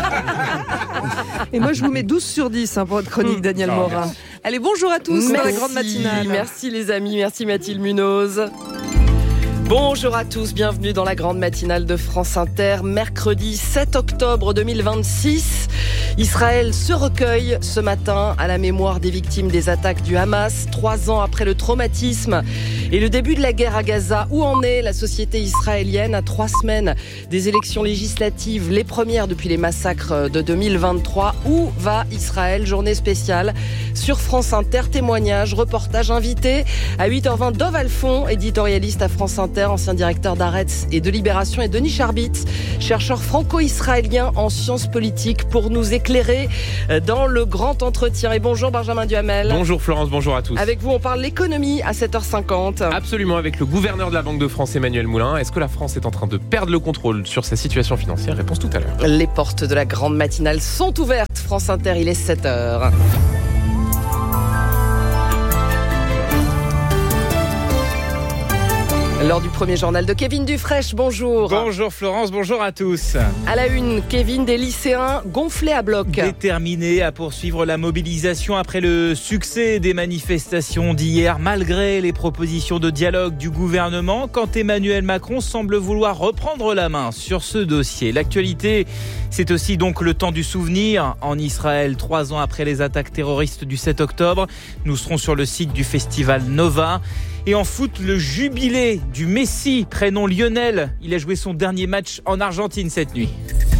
Et moi, je vous mets 12 sur 10 pour votre chronique, Daniel Morin. Allez, bonjour à tous dans la grande matinale. Merci les amis, merci Mathilde Munoz. Bonjour à tous, bienvenue dans la grande matinale de France Inter. Mercredi 7 octobre 2026, Israël se recueille ce matin à la mémoire des victimes des attaques du Hamas, 3 ans après le traumatisme et le début de la guerre à Gaza. Où en est la société israélienne à 3 semaines des élections législatives, les premières depuis les massacres de 2023? Où va Israël? Journée spéciale sur France Inter, témoignages, reportages, invités. À 8h20, Dov Alphon, éditorialiste à France Inter, ancien directeur d'Haaretz et de Libération, et Denis Charbit, chercheur franco-israélien en sciences politiques, pour nous éclairer dans le grand entretien. Et bonjour Benjamin Duhamel. Bonjour Florence, bonjour à tous. Avec vous, on parle l'économie à 7h50. Absolument, avec le gouverneur de la Banque de France, Emmanuel Moulin. Est-ce que la France est en train de perdre le contrôle sur sa situation financière? Réponse tout à l'heure. Les portes de la grande matinale sont ouvertes. France Inter, il est 7h. L'heure du premier journal de Kevin Dufresne, bonjour. Bonjour Florence, bonjour à tous. À la une, Kevin, des lycéens gonflés à bloc. Déterminés à poursuivre la mobilisation après le succès des manifestations d'hier, malgré les propositions de dialogue du gouvernement, quand Emmanuel Macron semble vouloir reprendre la main sur ce dossier. L'actualité, c'est aussi donc le temps du souvenir en Israël, 3 ans après les attaques terroristes du 7 octobre. Nous serons sur le site du festival Nova. Et en foot, le jubilé du Messi, prénom Lionel. Il a joué son dernier match en Argentine cette nuit.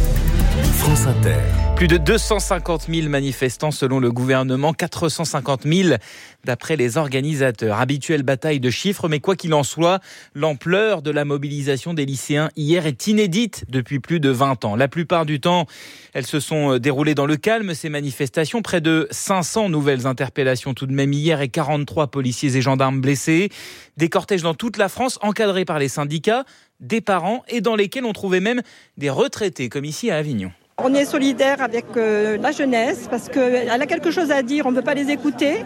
France Inter. Plus de 250 000 manifestants selon le gouvernement, 450 000 d'après les organisateurs. Habituelle bataille de chiffres, mais quoi qu'il en soit, l'ampleur de la mobilisation des lycéens hier est inédite depuis plus de 20 ans. La plupart du temps, elles se sont déroulées dans le calme, ces manifestations. Près de 500 nouvelles interpellations tout de même hier et 43 policiers et gendarmes blessés. Des cortèges dans toute la France encadrés par les syndicats, des parents et dans lesquels on trouvait même des retraités, comme ici à Avignon. On est solidaire avec la jeunesse parce qu'elle a quelque chose à dire, on ne veut pas les écouter.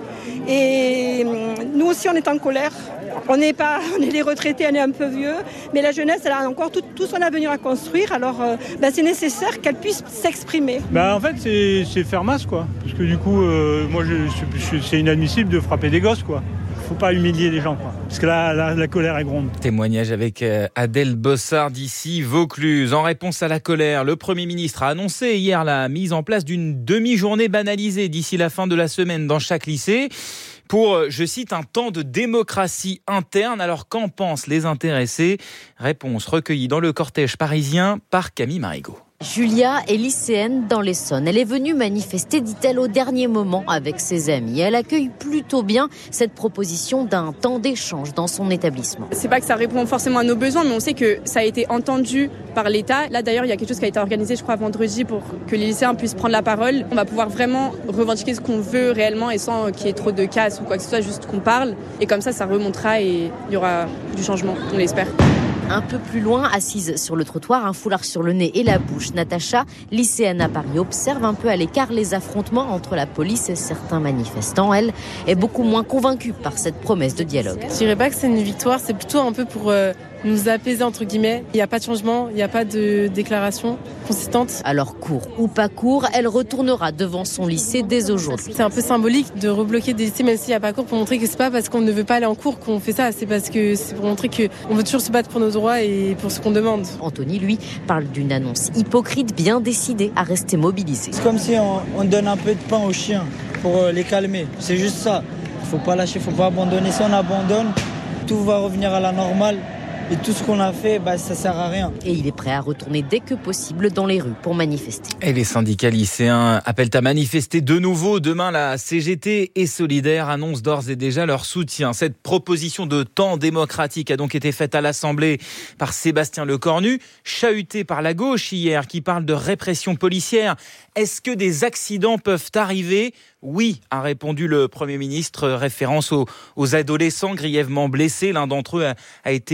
Et nous aussi, on est en colère. On est les retraités, on est un peu vieux, mais la jeunesse, elle a encore tout son avenir à construire. Alors, c'est nécessaire qu'elle puisse s'exprimer. En fait, c'est faire masse, quoi. Parce que du coup, moi, c'est inadmissible de frapper des gosses, quoi. Faut pas humilier les gens, quoi. Parce que là, la colère est grande. Témoignage avec Adèle Bossard d'ici Vaucluse. En réponse à la colère, le Premier ministre a annoncé hier la mise en place d'une demi-journée banalisée d'ici la fin de la semaine dans chaque lycée pour, je cite, un temps de démocratie interne. Alors qu'en pensent les intéressés? Réponse recueillie dans le cortège parisien par Camille Marigot. Julia est lycéenne dans l'Essonne. Elle est venue manifester, dit-elle, au dernier moment avec ses amis. Elle accueille plutôt bien cette proposition d'un temps d'échange dans son établissement. C'est pas que ça répond forcément à nos besoins, mais on sait que ça a été entendu par l'État. Là, d'ailleurs, il y a quelque chose qui a été organisé, je crois, vendredi pour que les lycéens puissent prendre la parole. On va pouvoir vraiment revendiquer ce qu'on veut réellement et sans qu'il y ait trop de casse ou quoi que ce soit, juste qu'on parle. Et comme ça remontera et il y aura du changement, on l'espère. Un peu plus loin, assise sur le trottoir, un foulard sur le nez et la bouche, Natacha, lycéenne à Paris, observe un peu à l'écart les affrontements entre la police et certains manifestants. Elle est beaucoup moins convaincue par cette promesse de dialogue. Je dirais pas que c'est une victoire, c'est plutôt un peu pour nous apaiser entre guillemets. Il n'y a pas de changement, il n'y a pas de déclaration consistante. Alors court ou pas court, elle retournera devant son lycée dès aujourd'hui. C'est un peu symbolique de rebloquer des lycées même s'il n'y a pas cours, pour montrer que c'est pas parce qu'on ne veut pas aller en cours qu'on fait ça, c'est parce que c'est pour montrer qu'on veut toujours se battre pour nos droits et pour ce qu'on demande. Anthony, lui, parle d'une annonce hypocrite, bien décidée à rester mobilisée. C'est comme si on donne un peu de pain aux chiens pour les calmer, c'est juste ça. Il ne faut pas lâcher, il ne faut pas abandonner. Si on abandonne, tout va revenir à la normale. Et tout ce qu'on a fait, ça sert à rien. Et il est prêt à retourner dès que possible dans les rues pour manifester. Et les syndicats lycéens appellent à manifester de nouveau. Demain, la CGT et Solidaire annoncent d'ores et déjà leur soutien. Cette proposition de temps démocratique a donc été faite à l'Assemblée par Sébastien Lecornu, chahuté par la gauche hier, qui parle de répression policière. Est-ce que des accidents peuvent arriver ? Oui, a répondu le Premier ministre, référence aux adolescents grièvement blessés. L'un d'entre eux a été amputé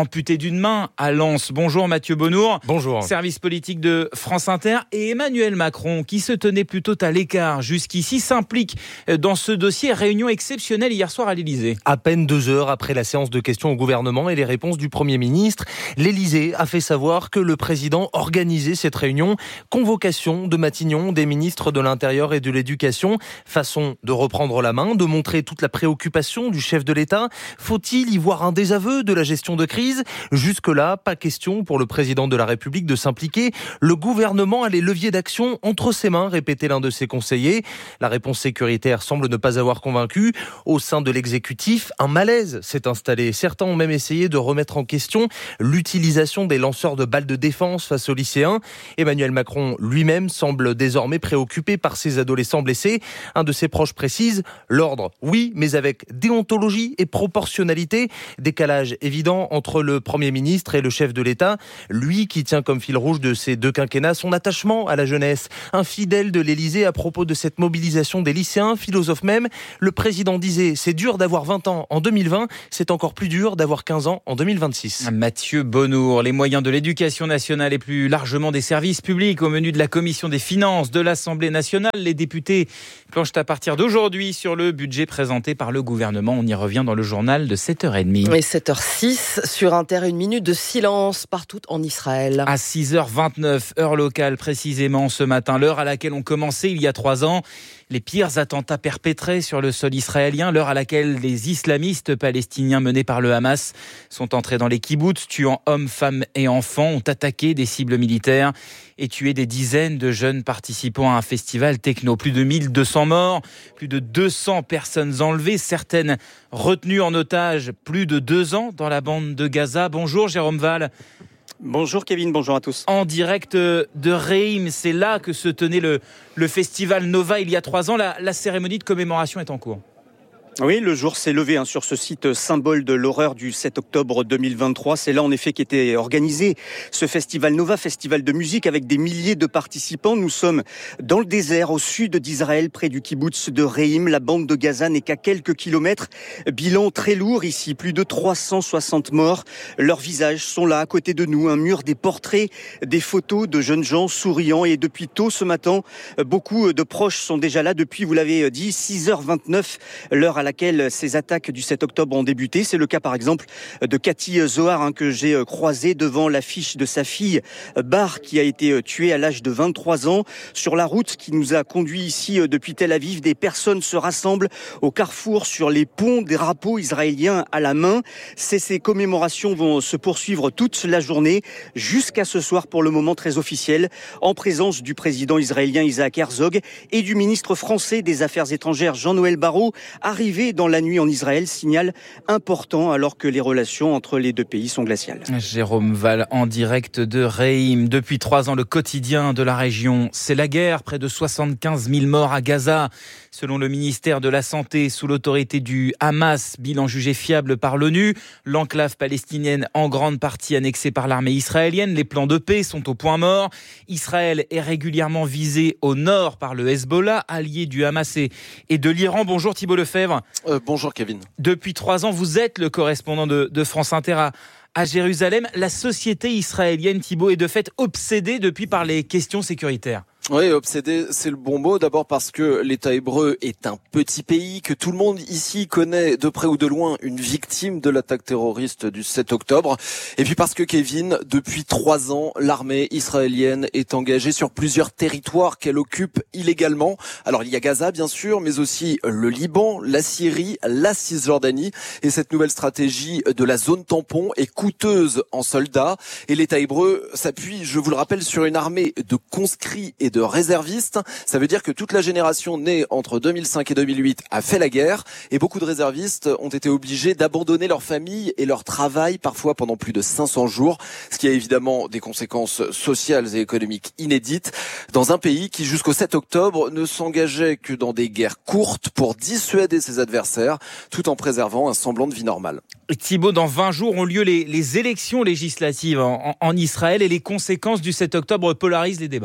amputé d'une main à Lens. Bonjour Mathieu Bonnour. Bonjour. Service politique de France Inter. Et Emmanuel Macron, qui se tenait plutôt à l'écart jusqu'ici, s'implique dans ce dossier. Réunion exceptionnelle hier soir à l'Élysée. À peine 2 heures après la séance de questions au gouvernement et les réponses du Premier ministre, l'Élysée a fait savoir que le président organisait cette réunion. Convocation de Matignon, des ministres de l'Intérieur et de l'Éducation. Façon de reprendre la main, de montrer toute la préoccupation du chef de l'État. Faut-il y voir un désaveu de la gestion de crise ? Jusque-là, pas question pour le président de la République de s'impliquer. Le gouvernement a les leviers d'action entre ses mains, répétait l'un de ses conseillers. La réponse sécuritaire semble ne pas avoir convaincu. Au sein de l'exécutif, un malaise s'est installé. Certains ont même essayé de remettre en question l'utilisation des lanceurs de balles de défense face aux lycéens. Emmanuel Macron lui-même semble désormais préoccupé par ces adolescents blessés. Un de ses proches précise, l'ordre, oui, mais avec déontologie et proportionnalité. Décalage évident entre le Premier ministre et le chef de l'État. Lui qui tient comme fil rouge de ces 2 quinquennats son attachement à la jeunesse. Un fidèle de l'Élysée à propos de cette mobilisation des lycéens, philosophe même. Le président disait, c'est dur d'avoir 20 ans en 2020, c'est encore plus dur d'avoir 15 ans en 2026. Mathieu Bonnour, les moyens de l'éducation nationale et plus largement des services publics au menu de la Commission des finances de l'Assemblée nationale. Les députés planchent à partir d'aujourd'hui sur le budget présenté par le gouvernement. On y revient dans le journal de 7h30. Et 7h06 sur Inter, 1 minute de silence partout en Israël. À 6h29, heure locale précisément ce matin, l'heure à laquelle ont commencé il y a 3 ans les pires attentats perpétrés sur le sol israélien, l'heure à laquelle les islamistes palestiniens menés par le Hamas sont entrés dans les kibboutz, tuant hommes, femmes et enfants, ont attaqué des cibles militaires et tué des dizaines de jeunes participants à un festival techno. Plus de 1200 morts, plus de 200 personnes enlevées, certaines retenues en otage plus de 2 ans dans la bande de Gaza. Bonjour Jérôme Val. Bonjour Kevin, bonjour à tous. En direct de Reim, c'est là que se tenait le festival Nova il y a 3 ans. La cérémonie de commémoration est en cours. Oui, le jour s'est levé sur ce site symbole de l'horreur du 7 octobre 2023. C'est là en effet qu'était organisé ce festival Nova, festival de musique avec des milliers de participants. Nous sommes dans le désert au sud d'Israël, près du kibboutz de Reim. La bande de Gaza n'est qu'à quelques kilomètres. Bilan très lourd ici, plus de 360 morts. Leurs visages sont là à côté de nous, un mur, des portraits, des photos de jeunes gens souriants. Et depuis tôt ce matin, beaucoup de proches sont déjà là depuis, vous l'avez dit, 6h29, l'heure à laquelle ces attaques du 7 octobre ont débuté. C'est le cas par exemple de Cathy Zohar que j'ai croisée devant l'affiche de sa fille Bar qui a été tuée à l'âge de 23 ans. Sur la route qui nous a conduit ici depuis Tel Aviv, des personnes se rassemblent au carrefour sur les ponts, des drapeaux israéliens à la main. Ces commémorations vont se poursuivre toute la journée jusqu'à ce soir pour le moment très officiel en présence du président israélien Isaac Herzog et du ministre français des Affaires étrangères Jean-Noël Barrot, arrivé dans la nuit en Israël, signal important alors que les relations entre les deux pays sont glaciales. Jérôme Val en direct de Reim. Depuis 3 ans, le quotidien de la région, c'est la guerre. Près de 75 000 morts à Gaza. Selon le ministère de la Santé, sous l'autorité du Hamas, bilan jugé fiable par l'ONU, l'enclave palestinienne en grande partie annexée par l'armée israélienne. Les plans de paix sont au point mort. Israël est régulièrement visé au nord par le Hezbollah, allié du Hamas et de l'Iran. Bonjour Thibault Lefebvre. Bonjour Kevin. Depuis 3 ans, vous êtes le correspondant de France Inter à Jérusalem. La société israélienne, Thibault, est de fait obsédée depuis par les questions sécuritaires. Oui, obsédé, c'est le bon mot. D'abord parce que l'État hébreu est un petit pays, que tout le monde ici connaît de près ou de loin une victime de l'attaque terroriste du 7 octobre. Et puis parce que, Kevin, depuis 3 ans, l'armée israélienne est engagée sur plusieurs territoires qu'elle occupe illégalement. Alors il y a Gaza, bien sûr, mais aussi le Liban, la Syrie, la Cisjordanie. Et cette nouvelle stratégie de la zone tampon est coûteuse en soldats. Et l'État hébreu s'appuie, je vous le rappelle, sur une armée de conscrits et de réservistes. Ça veut dire que toute la génération née entre 2005 et 2008 a fait la guerre et beaucoup de réservistes ont été obligés d'abandonner leur famille et leur travail parfois pendant plus de 500 jours, ce qui a évidemment des conséquences sociales et économiques inédites dans un pays qui jusqu'au 7 octobre ne s'engageait que dans des guerres courtes pour dissuader ses adversaires tout en préservant un semblant de vie normale. Thibault, dans 20 jours ont lieu les élections législatives en Israël et les conséquences du 7 octobre polarisent les débats.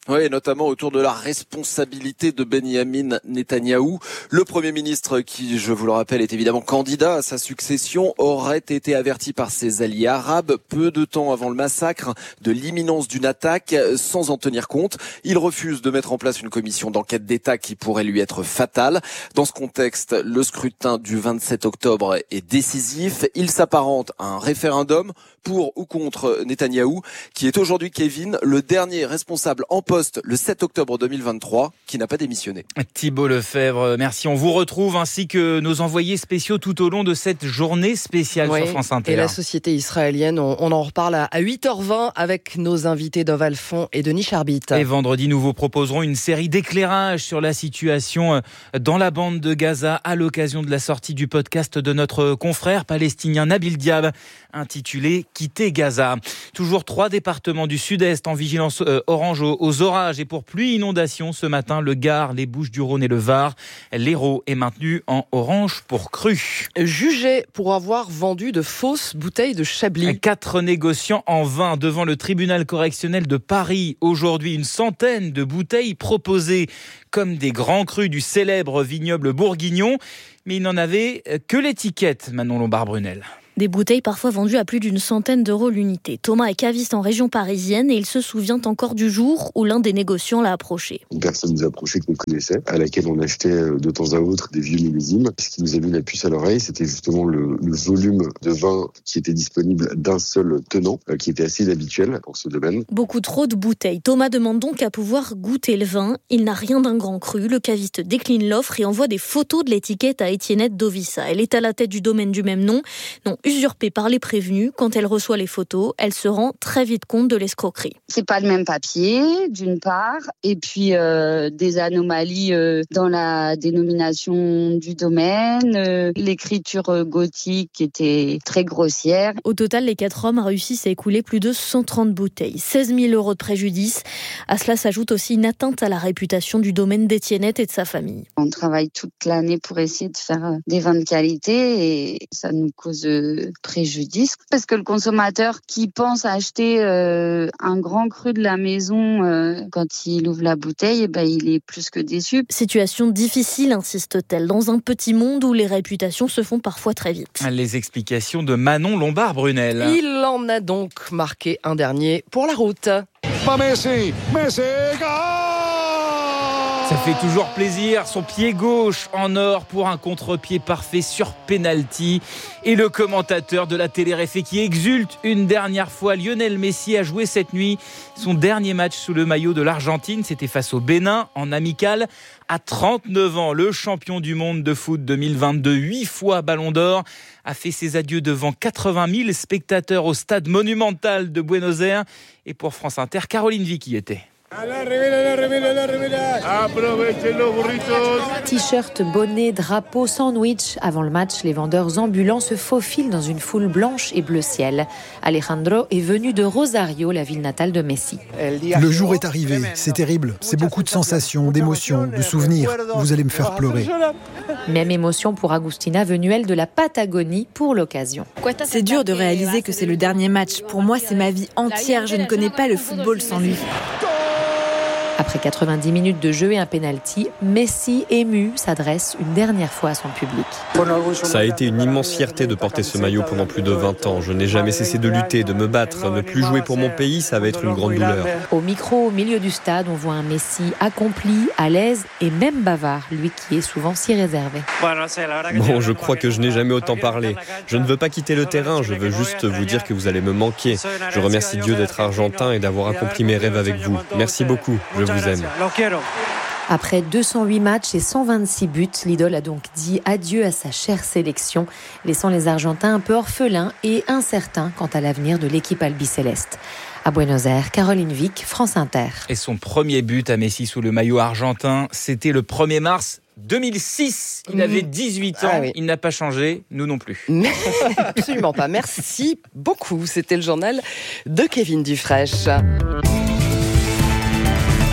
Oui, notamment autour de la responsabilité de Benyamin Netanyahou. Le Premier ministre, qui, je vous le rappelle, est évidemment candidat à sa succession, aurait été averti par ses alliés arabes peu de temps avant le massacre de l'imminence d'une attaque sans en tenir compte. Il refuse de mettre en place une commission d'enquête d'État qui pourrait lui être fatale. Dans ce contexte, le scrutin du 27 octobre est décisif. Il s'apparente à un référendum pour ou contre Netanyahou, qui est aujourd'hui, Kevin, le dernier responsable en poste le 7 octobre 2023, qui n'a pas démissionné. Thibault Lefebvre, merci. On vous retrouve ainsi que nos envoyés spéciaux tout au long de cette journée spéciale sur France Inter. Et la société israélienne, on en reparle à 8h20 avec nos invités Dov Alphon et Denis Charbit. Et vendredi, nous vous proposerons une série d'éclairages sur la situation dans la bande de Gaza à l'occasion de la sortie du podcast de notre confrère palestinien Nabil Diab, intitulé « Quitter Gaza ». Toujours 3 départements du sud-est en vigilance orange aux orages et pour pluie inondation ce matin, le Gard, les Bouches-du-Rhône et le Var. L'Hérault est maintenu en orange pour crue. Jugé pour avoir vendu de fausses bouteilles de Chablis. 4 négociants en vin devant le tribunal correctionnel de Paris. Aujourd'hui, une centaine de bouteilles proposées comme des grands crus du célèbre vignoble bourguignon. Mais il n'en avait que l'étiquette, Manon Lombard-Brunel. Des bouteilles parfois vendues à plus d'une centaine d'euros l'unité. Thomas est caviste en région parisienne et il se souvient encore du jour où l'un des négociants l'a approché. Une personne nous a approché qu'on connaissait, à laquelle on achetait de temps à autre des vieux millésimes. Ce qui nous a mis la puce à l'oreille, c'était justement le volume de vin qui était disponible d'un seul tenant, qui était assez inhabituel pour ce domaine. Beaucoup trop de bouteilles. Thomas demande donc à pouvoir goûter le vin. Il n'a rien d'un grand cru. Le caviste décline l'offre et envoie des photos de l'étiquette à Étiennette Dovissa. Elle est à la tête du domaine du même nom. Non, usurpée par les prévenus. Quand elle reçoit les photos, elle se rend très vite compte de l'escroquerie. C'est pas le même papier, d'une part, et puis des anomalies dans la dénomination du domaine, l'écriture gothique était très grossière. Au total, les 4 hommes réussissent à écouler plus de 130 bouteilles, 16 000 € de préjudice. À cela s'ajoute aussi une atteinte à la réputation du domaine d'Étiennette et de sa famille. On travaille toute l'année pour essayer de faire des vins de qualité et ça nous cause préjudice. Parce que le consommateur qui pense acheter un grand cru de la maison, quand il ouvre la bouteille, il est plus que déçu. Situation difficile, insiste-t-elle, dans un petit monde où les réputations se font parfois très vite. Les explications de Manon Lombard-Brunel. Il en a donc marqué un dernier pour la route. Ça fait toujours plaisir, son pied gauche en or pour un contre-pied parfait sur penalty. Et le commentateur de la télé-réfé qui exulte une dernière fois, Lionel Messi a joué cette nuit son dernier match sous le maillot de l'Argentine. C'était face au Bénin en amical. À 39 ans, le champion du monde de foot 2022, 8 fois Ballon d'Or, a fait ses adieux devant 80 000 spectateurs au stade monumental de Buenos Aires. Et pour France Inter, Caroline Vic y était. T-shirt, bonnet, drapeau, sandwich. Avant le match, les vendeurs ambulants se faufilent dans une foule blanche et bleu ciel. Alejandro est venu de Rosario, la ville natale de Messi. Le jour est arrivé, c'est terrible. C'est beaucoup de sensations, d'émotions, de souvenirs. Vous allez me faire pleurer. Même émotion pour Agustina, venue elle de la Patagonie pour l'occasion. C'est dur de réaliser que c'est le dernier match. Pour moi, c'est ma vie entière. Je ne connais pas le football sans lui. Après 90 minutes de jeu et un penalty, Messi, ému, s'adresse une dernière fois à son public. Ça a été une immense fierté de porter ce maillot pendant plus de 20 ans. Je n'ai jamais cessé de lutter, de me battre. Ne plus jouer pour mon pays, ça va être une grande douleur. Au micro, au milieu du stade, on voit un Messi accompli, à l'aise et même bavard, lui qui est souvent si réservé. Bon, je crois que je n'ai jamais autant parlé. Je ne veux pas quitter le terrain, je veux juste vous dire que vous allez me manquer. Je remercie Dieu d'être argentin et d'avoir accompli mes rêves avec vous. Merci beaucoup. Je vous aime. Après 208 matchs et 126 buts, l'idole a donc dit adieu à sa chère sélection, laissant les Argentins un peu orphelins et incertains quant à l'avenir de l'équipe albicéleste. À Buenos Aires, Caroline Vic, France Inter. Et son premier but à Messi sous le maillot argentin, c'était le 1er mars 2006. Il avait 18 ans, oui. Il n'a pas changé, nous non plus. Absolument pas. Merci beaucoup. C'était le journal de Kevin Dufresne. Et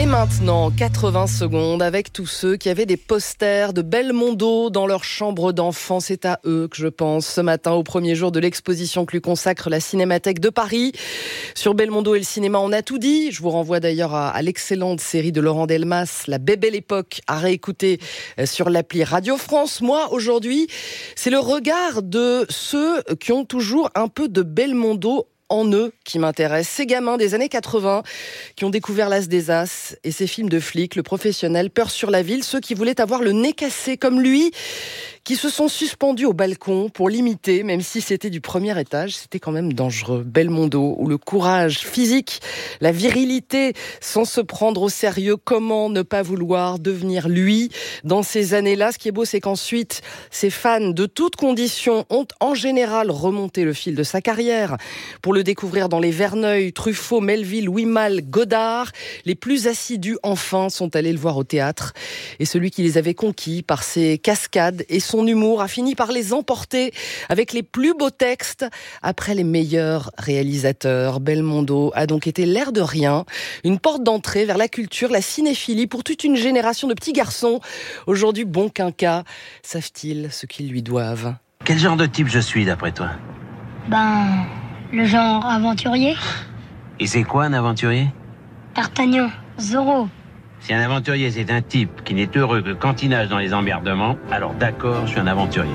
maintenant, 80 secondes avec tous ceux qui avaient des posters de Belmondo dans leur chambre d'enfant. C'est à eux que je pense ce matin, au premier jour de l'exposition que lui consacre la Cinémathèque de Paris. Sur Belmondo et le cinéma, on a tout dit. Je vous renvoie d'ailleurs à l'excellente série de Laurent Delmas, La Belle Époque, à réécouter sur l'appli Radio France. Moi, aujourd'hui, c'est le regard de ceux qui ont toujours un peu de Belmondo en eux qui m'intéresse. Ces gamins des années 80 qui ont découvert L'As des As et ses films de flics, Le Professionnel, Peur sur la ville, ceux qui voulaient avoir le nez cassé comme lui, qui se sont suspendus au balcon pour l'imiter, même si c'était du premier étage, c'était quand même dangereux. Belmondo, où le courage physique, la virilité, sans se prendre au sérieux, comment ne pas vouloir devenir lui dans ces années-là. Ce qui est beau, c'est qu'ensuite, ces fans de toutes conditions ont en général remonté le fil de sa carrière pour le découvrir dans les Verneuil, Truffaut, Melville, Louis Malle, Godard. Les plus assidus, enfin, sont allés le voir au théâtre. Et celui qui les avait conquis par ses cascades et son humour a fini par les emporter avec les plus beaux textes après les meilleurs réalisateurs. Belmondo a donc été l'air de rien, une porte d'entrée vers la culture, la cinéphilie pour toute une génération de petits garçons. Aujourd'hui, bon quinquas, savent-ils ce qu'ils lui doivent? Quel genre de type je suis d'après toi? Le genre aventurier. Et c'est quoi un aventurier? D'Artagnan, Zorro. Si un aventurier c'est un type qui n'est heureux que quand il nage dans les emmerdements, alors d'accord, je suis un aventurier.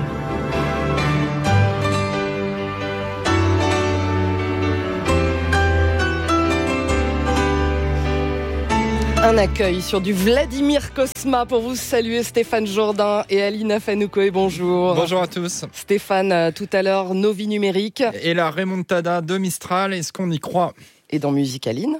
Un accueil sur du Vladimir Cosma pour vous saluer, Stéphane Jourdain et Alina Fanoukoé, bonjour. Bonjour à tous. Stéphane, tout à l'heure, Novi Numérique. Et la remontada de Mistral, est-ce qu'on y croit? Et dans Musique Aline.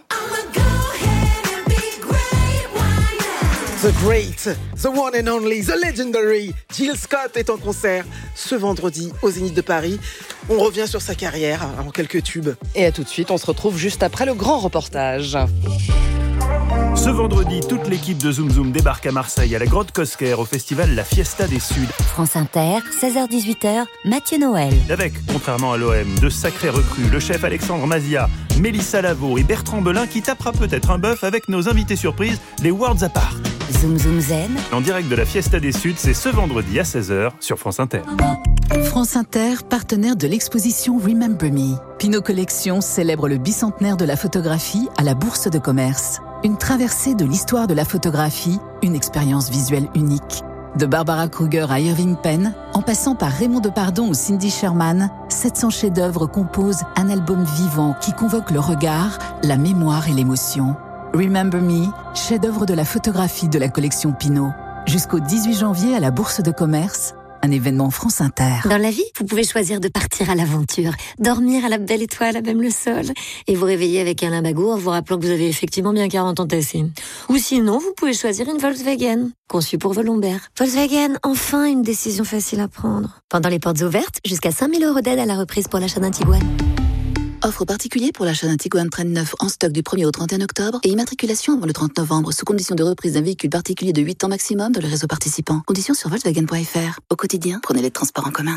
The Great, the one and only, the legendary Jill Scott est en concert ce vendredi au Zénith de Paris. On revient sur sa carrière en quelques tubes. Et à tout de suite, on se retrouve juste après le grand reportage. Ce vendredi, toute l'équipe de Zoom Zoom débarque à Marseille à la Grotte Cosquer au festival La Fiesta des Suds. France Inter, 16h-18h, Mathieu Noël. Avec, contrairement à l'OM, de sacrés recrues, le chef Alexandre Mazia, Mélissa Lavo et Bertrand Belin qui tapera peut-être un bœuf avec nos invités surprises, les Worlds Apart. Zoom Zoom Zen. En direct de la Fiesta des Suds, c'est ce vendredi à 16h sur France Inter. France Inter, partenaire de l'exposition Remember Me. Pinot Collection célèbre le bicentenaire de la photographie à la Bourse de Commerce. Une traversée de l'histoire de la photographie, une expérience visuelle unique. De Barbara Kruger à Irving Penn, en passant par Raymond Depardon ou Cindy Sherman, 700 chefs-d'œuvre composent un album vivant qui convoque le regard, la mémoire et l'émotion. Remember Me, chef-d'œuvre de la photographie de la collection Pinot. Jusqu'au 18 janvier à la Bourse de Commerce, un événement France Inter. Dans la vie, vous pouvez choisir de partir à l'aventure, dormir à la belle étoile, à même le sol, et vous réveiller avec un limbago en vous rappelant que vous avez effectivement bien 40 ans tassés. Ou sinon, vous pouvez choisir une Volkswagen, conçue pour vos lombaires. Volkswagen, enfin une décision facile à prendre. Pendant les portes ouvertes, jusqu'à 5 000 € d'aide à la reprise pour l'achat d'un Tiguan. Offre particulière pour l'achat d'un Tiguan Train neuf en stock du 1er au 31 octobre et immatriculation avant le 30 novembre sous condition de reprise d'un véhicule particulier de 8 ans maximum dans le réseau participant. Conditions sur Volkswagen.fr. Au quotidien, prenez les transports en commun.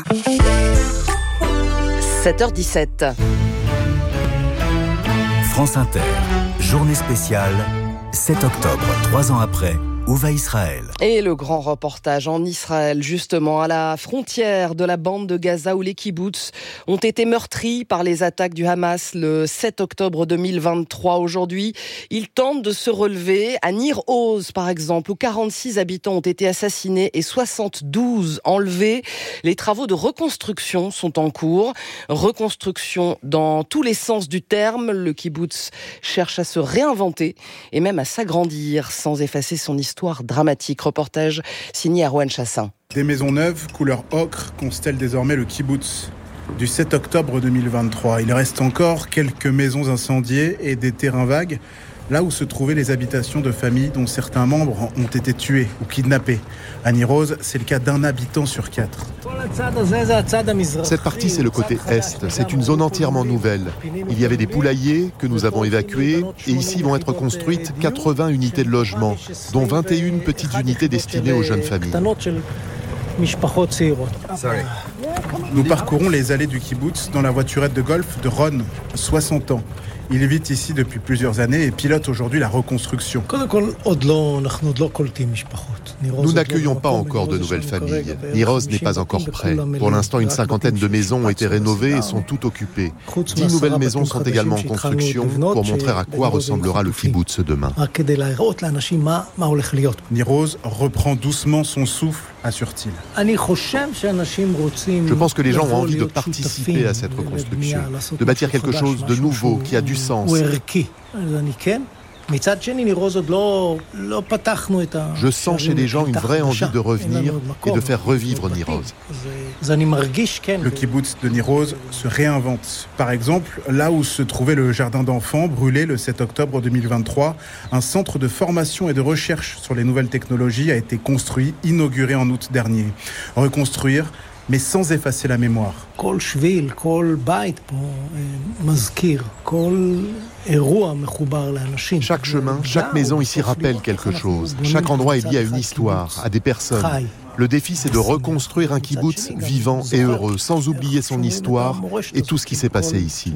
7h17. France Inter, journée spéciale, 7 octobre, 3 ans après. Où va Israël? Et le grand reportage en Israël, justement, à la frontière de la bande de Gaza où les kibboutz ont été meurtris par les attaques du Hamas le 7 octobre 2023. Aujourd'hui, ils tentent de se relever. À Nir Oz, par exemple, où 46 habitants ont été assassinés et 72 enlevés. Les travaux de reconstruction sont en cours. Reconstruction dans tous les sens du terme. Le kibboutz cherche à se réinventer et même à s'agrandir sans effacer son histoire dramatique. Reportage signé Erwan Chassin. Des maisons neuves, couleur ocre, constellent désormais le kibbutz du 7 octobre 2023. Il reste encore quelques maisons incendiées et des terrains vagues, là où se trouvaient les habitations de familles dont certains membres ont été tués ou kidnappés. À Nir Oz, c'est le cas d'un habitant sur 4. Cette partie, c'est le côté est. C'est une zone entièrement nouvelle. Il y avait des poulaillers que nous avons évacués et ici vont être construites 80 unités de logement, dont 21 petites unités destinées aux jeunes familles. Nous parcourons les allées du kibbutz dans la voiturette de golf de Ron, 60 ans. Il vit ici depuis plusieurs années et pilote aujourd'hui la reconstruction. Nous n'accueillons pas encore de nouvelles familles. Niroz n'est pas encore prêt. Pour l'instant, une 50aine de maisons ont été rénovées et sont toutes occupées. 10 nouvelles maisons sont également en construction pour montrer à quoi ressemblera le kibboutz demain. Niroz reprend doucement son souffle, assure-t-il. Je pense que les gens ont envie de participer à cette reconstruction, de bâtir quelque chose de nouveau, qui a du sens. Je sens chez les gens une vraie envie de revenir et de faire revivre Niroz. Le kibboutz de Niroz se réinvente. Par exemple, là où se trouvait le jardin d'enfants, brûlé le 7 octobre 2023, un centre de formation et de recherche sur les nouvelles technologies a été construit, inauguré en août dernier. Reconstruire, mais sans effacer la mémoire. Chaque chemin, chaque maison ici rappelle quelque chose. Chaque endroit est lié à une histoire, à des personnes. Le défi, c'est de reconstruire un kibboutz vivant et heureux, sans oublier son histoire et tout ce qui s'est passé ici.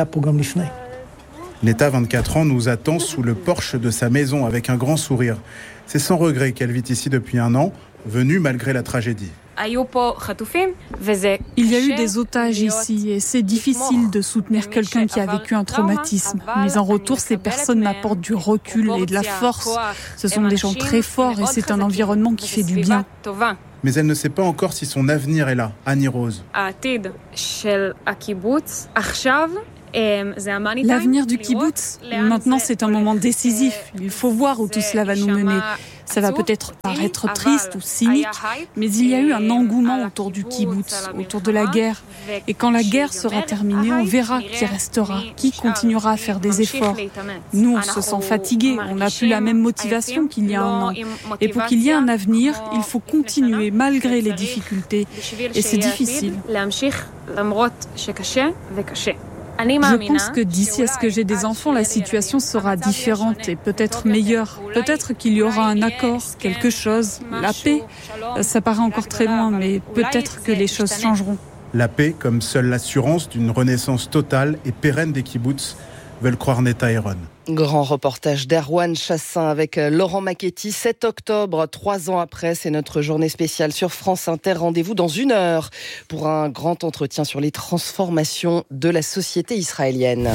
Neta, 24 ans, nous attend sous le porche de sa maison avec un grand sourire. C'est sans regret qu'elle vit ici depuis un an, venue malgré la tragédie. Il y a eu des otages ici et c'est difficile de soutenir quelqu'un qui a vécu un traumatisme. Mais en retour, ces personnes m'apportent du recul et de la force. Ce sont des gens très forts et c'est un environnement qui fait du bien. Mais elle ne sait pas encore si son avenir est là, à Niroz. L'avenir du kibboutz, maintenant c'est un moment décisif. Il faut voir où tout cela va nous mener. Ça va peut-être paraître triste ou cynique, mais il y a eu un engouement autour du kibboutz, autour de la guerre. Et quand la guerre sera terminée, on verra qui restera, qui continuera à faire des efforts. Nous, on se sent fatigués, on n'a plus la même motivation qu'il y a un an. Et pour qu'il y ait un avenir, il faut continuer malgré les difficultés. Et c'est difficile. Je pense que d'ici à ce que j'ai des enfants, la situation sera différente et peut-être meilleure. Peut-être qu'il y aura un accord, quelque chose, la paix. Ça paraît encore très loin, mais peut-être que les choses changeront. La paix, comme seule l'assurance d'une renaissance totale et pérenne des kibboutz, veulent croire Neta et Ron. Grand reportage d'Erwan Chassin avec Laurent Macchetti. 7 octobre, 3 ans après, c'est notre journée spéciale sur France Inter. Rendez-vous dans 1 heure pour un grand entretien sur les transformations de la société israélienne.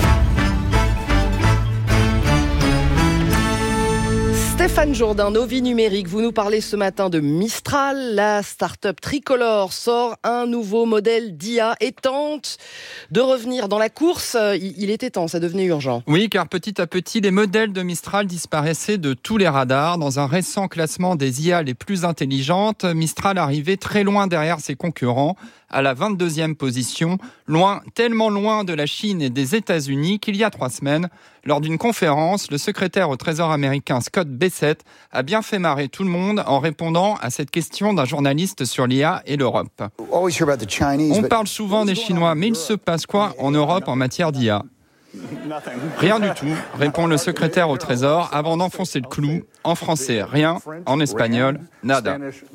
Stéphane Jourdain, nos vies numériques, vous nous parlez ce matin de Mistral. La start-up tricolore sort un nouveau modèle d'IA et tente de revenir dans la course. Il était temps, ça devenait urgent. Oui, car petit à petit, les modèles de Mistral disparaissaient de tous les radars. Dans un récent classement des IA les plus intelligentes, Mistral arrivait très loin derrière ses concurrents, à la 22e position, loin, tellement loin de la Chine et des États-Unis qu'il y a 3 semaines, lors d'une conférence, le secrétaire au Trésor américain Scott Bessent a bien fait marrer tout le monde en répondant à cette question d'un journaliste sur l'IA et l'Europe. On parle souvent des Chinois, mais il se passe quoi en Europe en matière d'IA ? Rien du tout, répond le secrétaire au Trésor avant d'enfoncer le clou. En français, rien. En espagnol, nada.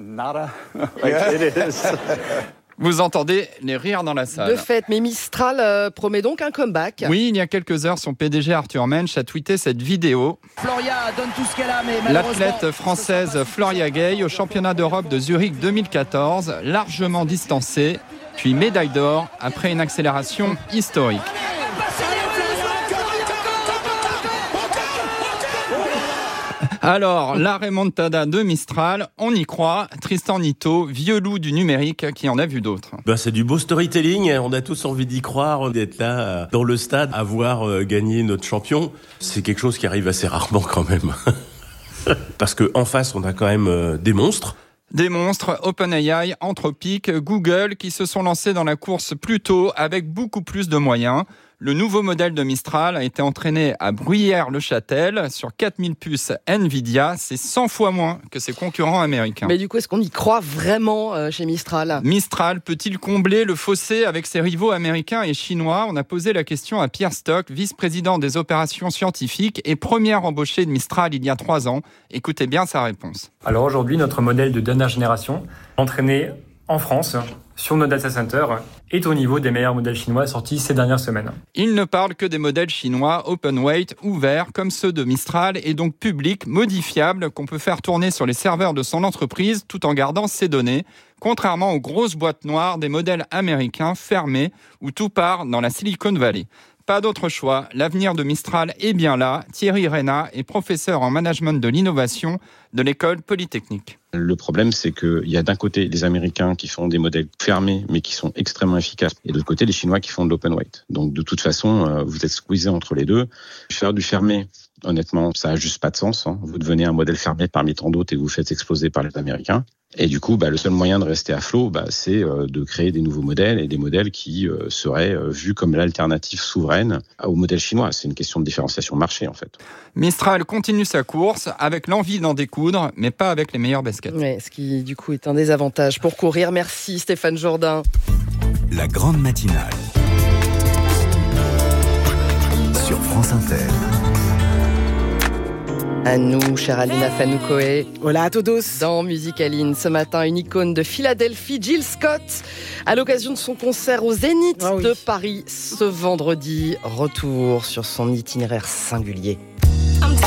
Vous entendez les rires dans la salle. De fait, mais Mistral promet donc un comeback. Oui, il y a quelques heures, son PDG Arthur Mensch a tweeté cette vidéo. Floria donne tout ce qu'elle a, mais l'athlète française Floria Gay au championnat d'Europe de Zurich 2014, largement distancée, puis médaille d'or après une accélération historique. Alors, la remontada de Mistral, on y croit. Tristan Nitto, vieux loup du numérique, qui en a vu d'autres. C'est du beau storytelling. On a tous envie d'y croire, d'être là, dans le stade, à voir gagner notre champion. C'est quelque chose qui arrive assez rarement quand même. Parce qu'en face, on a quand même des monstres. Des monstres, OpenAI, Anthropic, Google, qui se sont lancés dans la course plus tôt avec beaucoup plus de moyens. Le nouveau modèle de Mistral a été entraîné à Bruyères-le-Châtel sur 4000 puces Nvidia. C'est 100 fois moins que ses concurrents américains. Mais du coup, est-ce qu'on y croit vraiment chez Mistral ? Mistral peut-il combler le fossé avec ses rivaux américains et chinois ? On a posé la question à Pierre Stock, vice-président des opérations scientifiques et premier embauché de Mistral il y a 3 ans. Écoutez bien sa réponse. Alors aujourd'hui, notre modèle de dernière génération, entraîné en France, sur nos data centers, est au niveau des meilleurs modèles chinois sortis ces dernières semaines. Il ne parle que des modèles chinois open weight, ouverts, comme ceux de Mistral, et donc publics, modifiables, qu'on peut faire tourner sur les serveurs de son entreprise tout en gardant ses données, contrairement aux grosses boîtes noires des modèles américains fermés où tout part dans la Silicon Valley. Pas d'autre choix, l'avenir de Mistral est bien là. Thierry Reyna est professeur en management de l'innovation de l'école polytechnique. Le problème, c'est qu'il y a d'un côté les Américains qui font des modèles fermés, mais qui sont extrêmement efficaces, et de l'autre côté les Chinois qui font de l'open weight. Donc de toute façon, vous êtes squeezé entre les deux. Faire du fermé, honnêtement, ça n'a juste pas de sens. Vous devenez un modèle fermé parmi tant d'autres et vous faites exploser par les Américains. Et du coup, le seul moyen de rester à flot, c'est de créer des nouveaux modèles et des modèles qui seraient vus comme l'alternative souveraine au modèle chinois. C'est une question de différenciation marché, en fait. Mistral continue sa course avec l'envie d'en découdre, mais pas avec les meilleurs baskets. Ouais, ce qui, du coup, est un désavantage pour courir. Merci Stéphane Jourdain. La grande matinale sur France Inter. À nous, chère Alina Fanoukoé. Hola à todos. Dans Musicaline, ce matin, une icône de Philadelphie, Jill Scott, à l'occasion de son concert au Zénith de Paris ce vendredi. Retour sur son itinéraire singulier.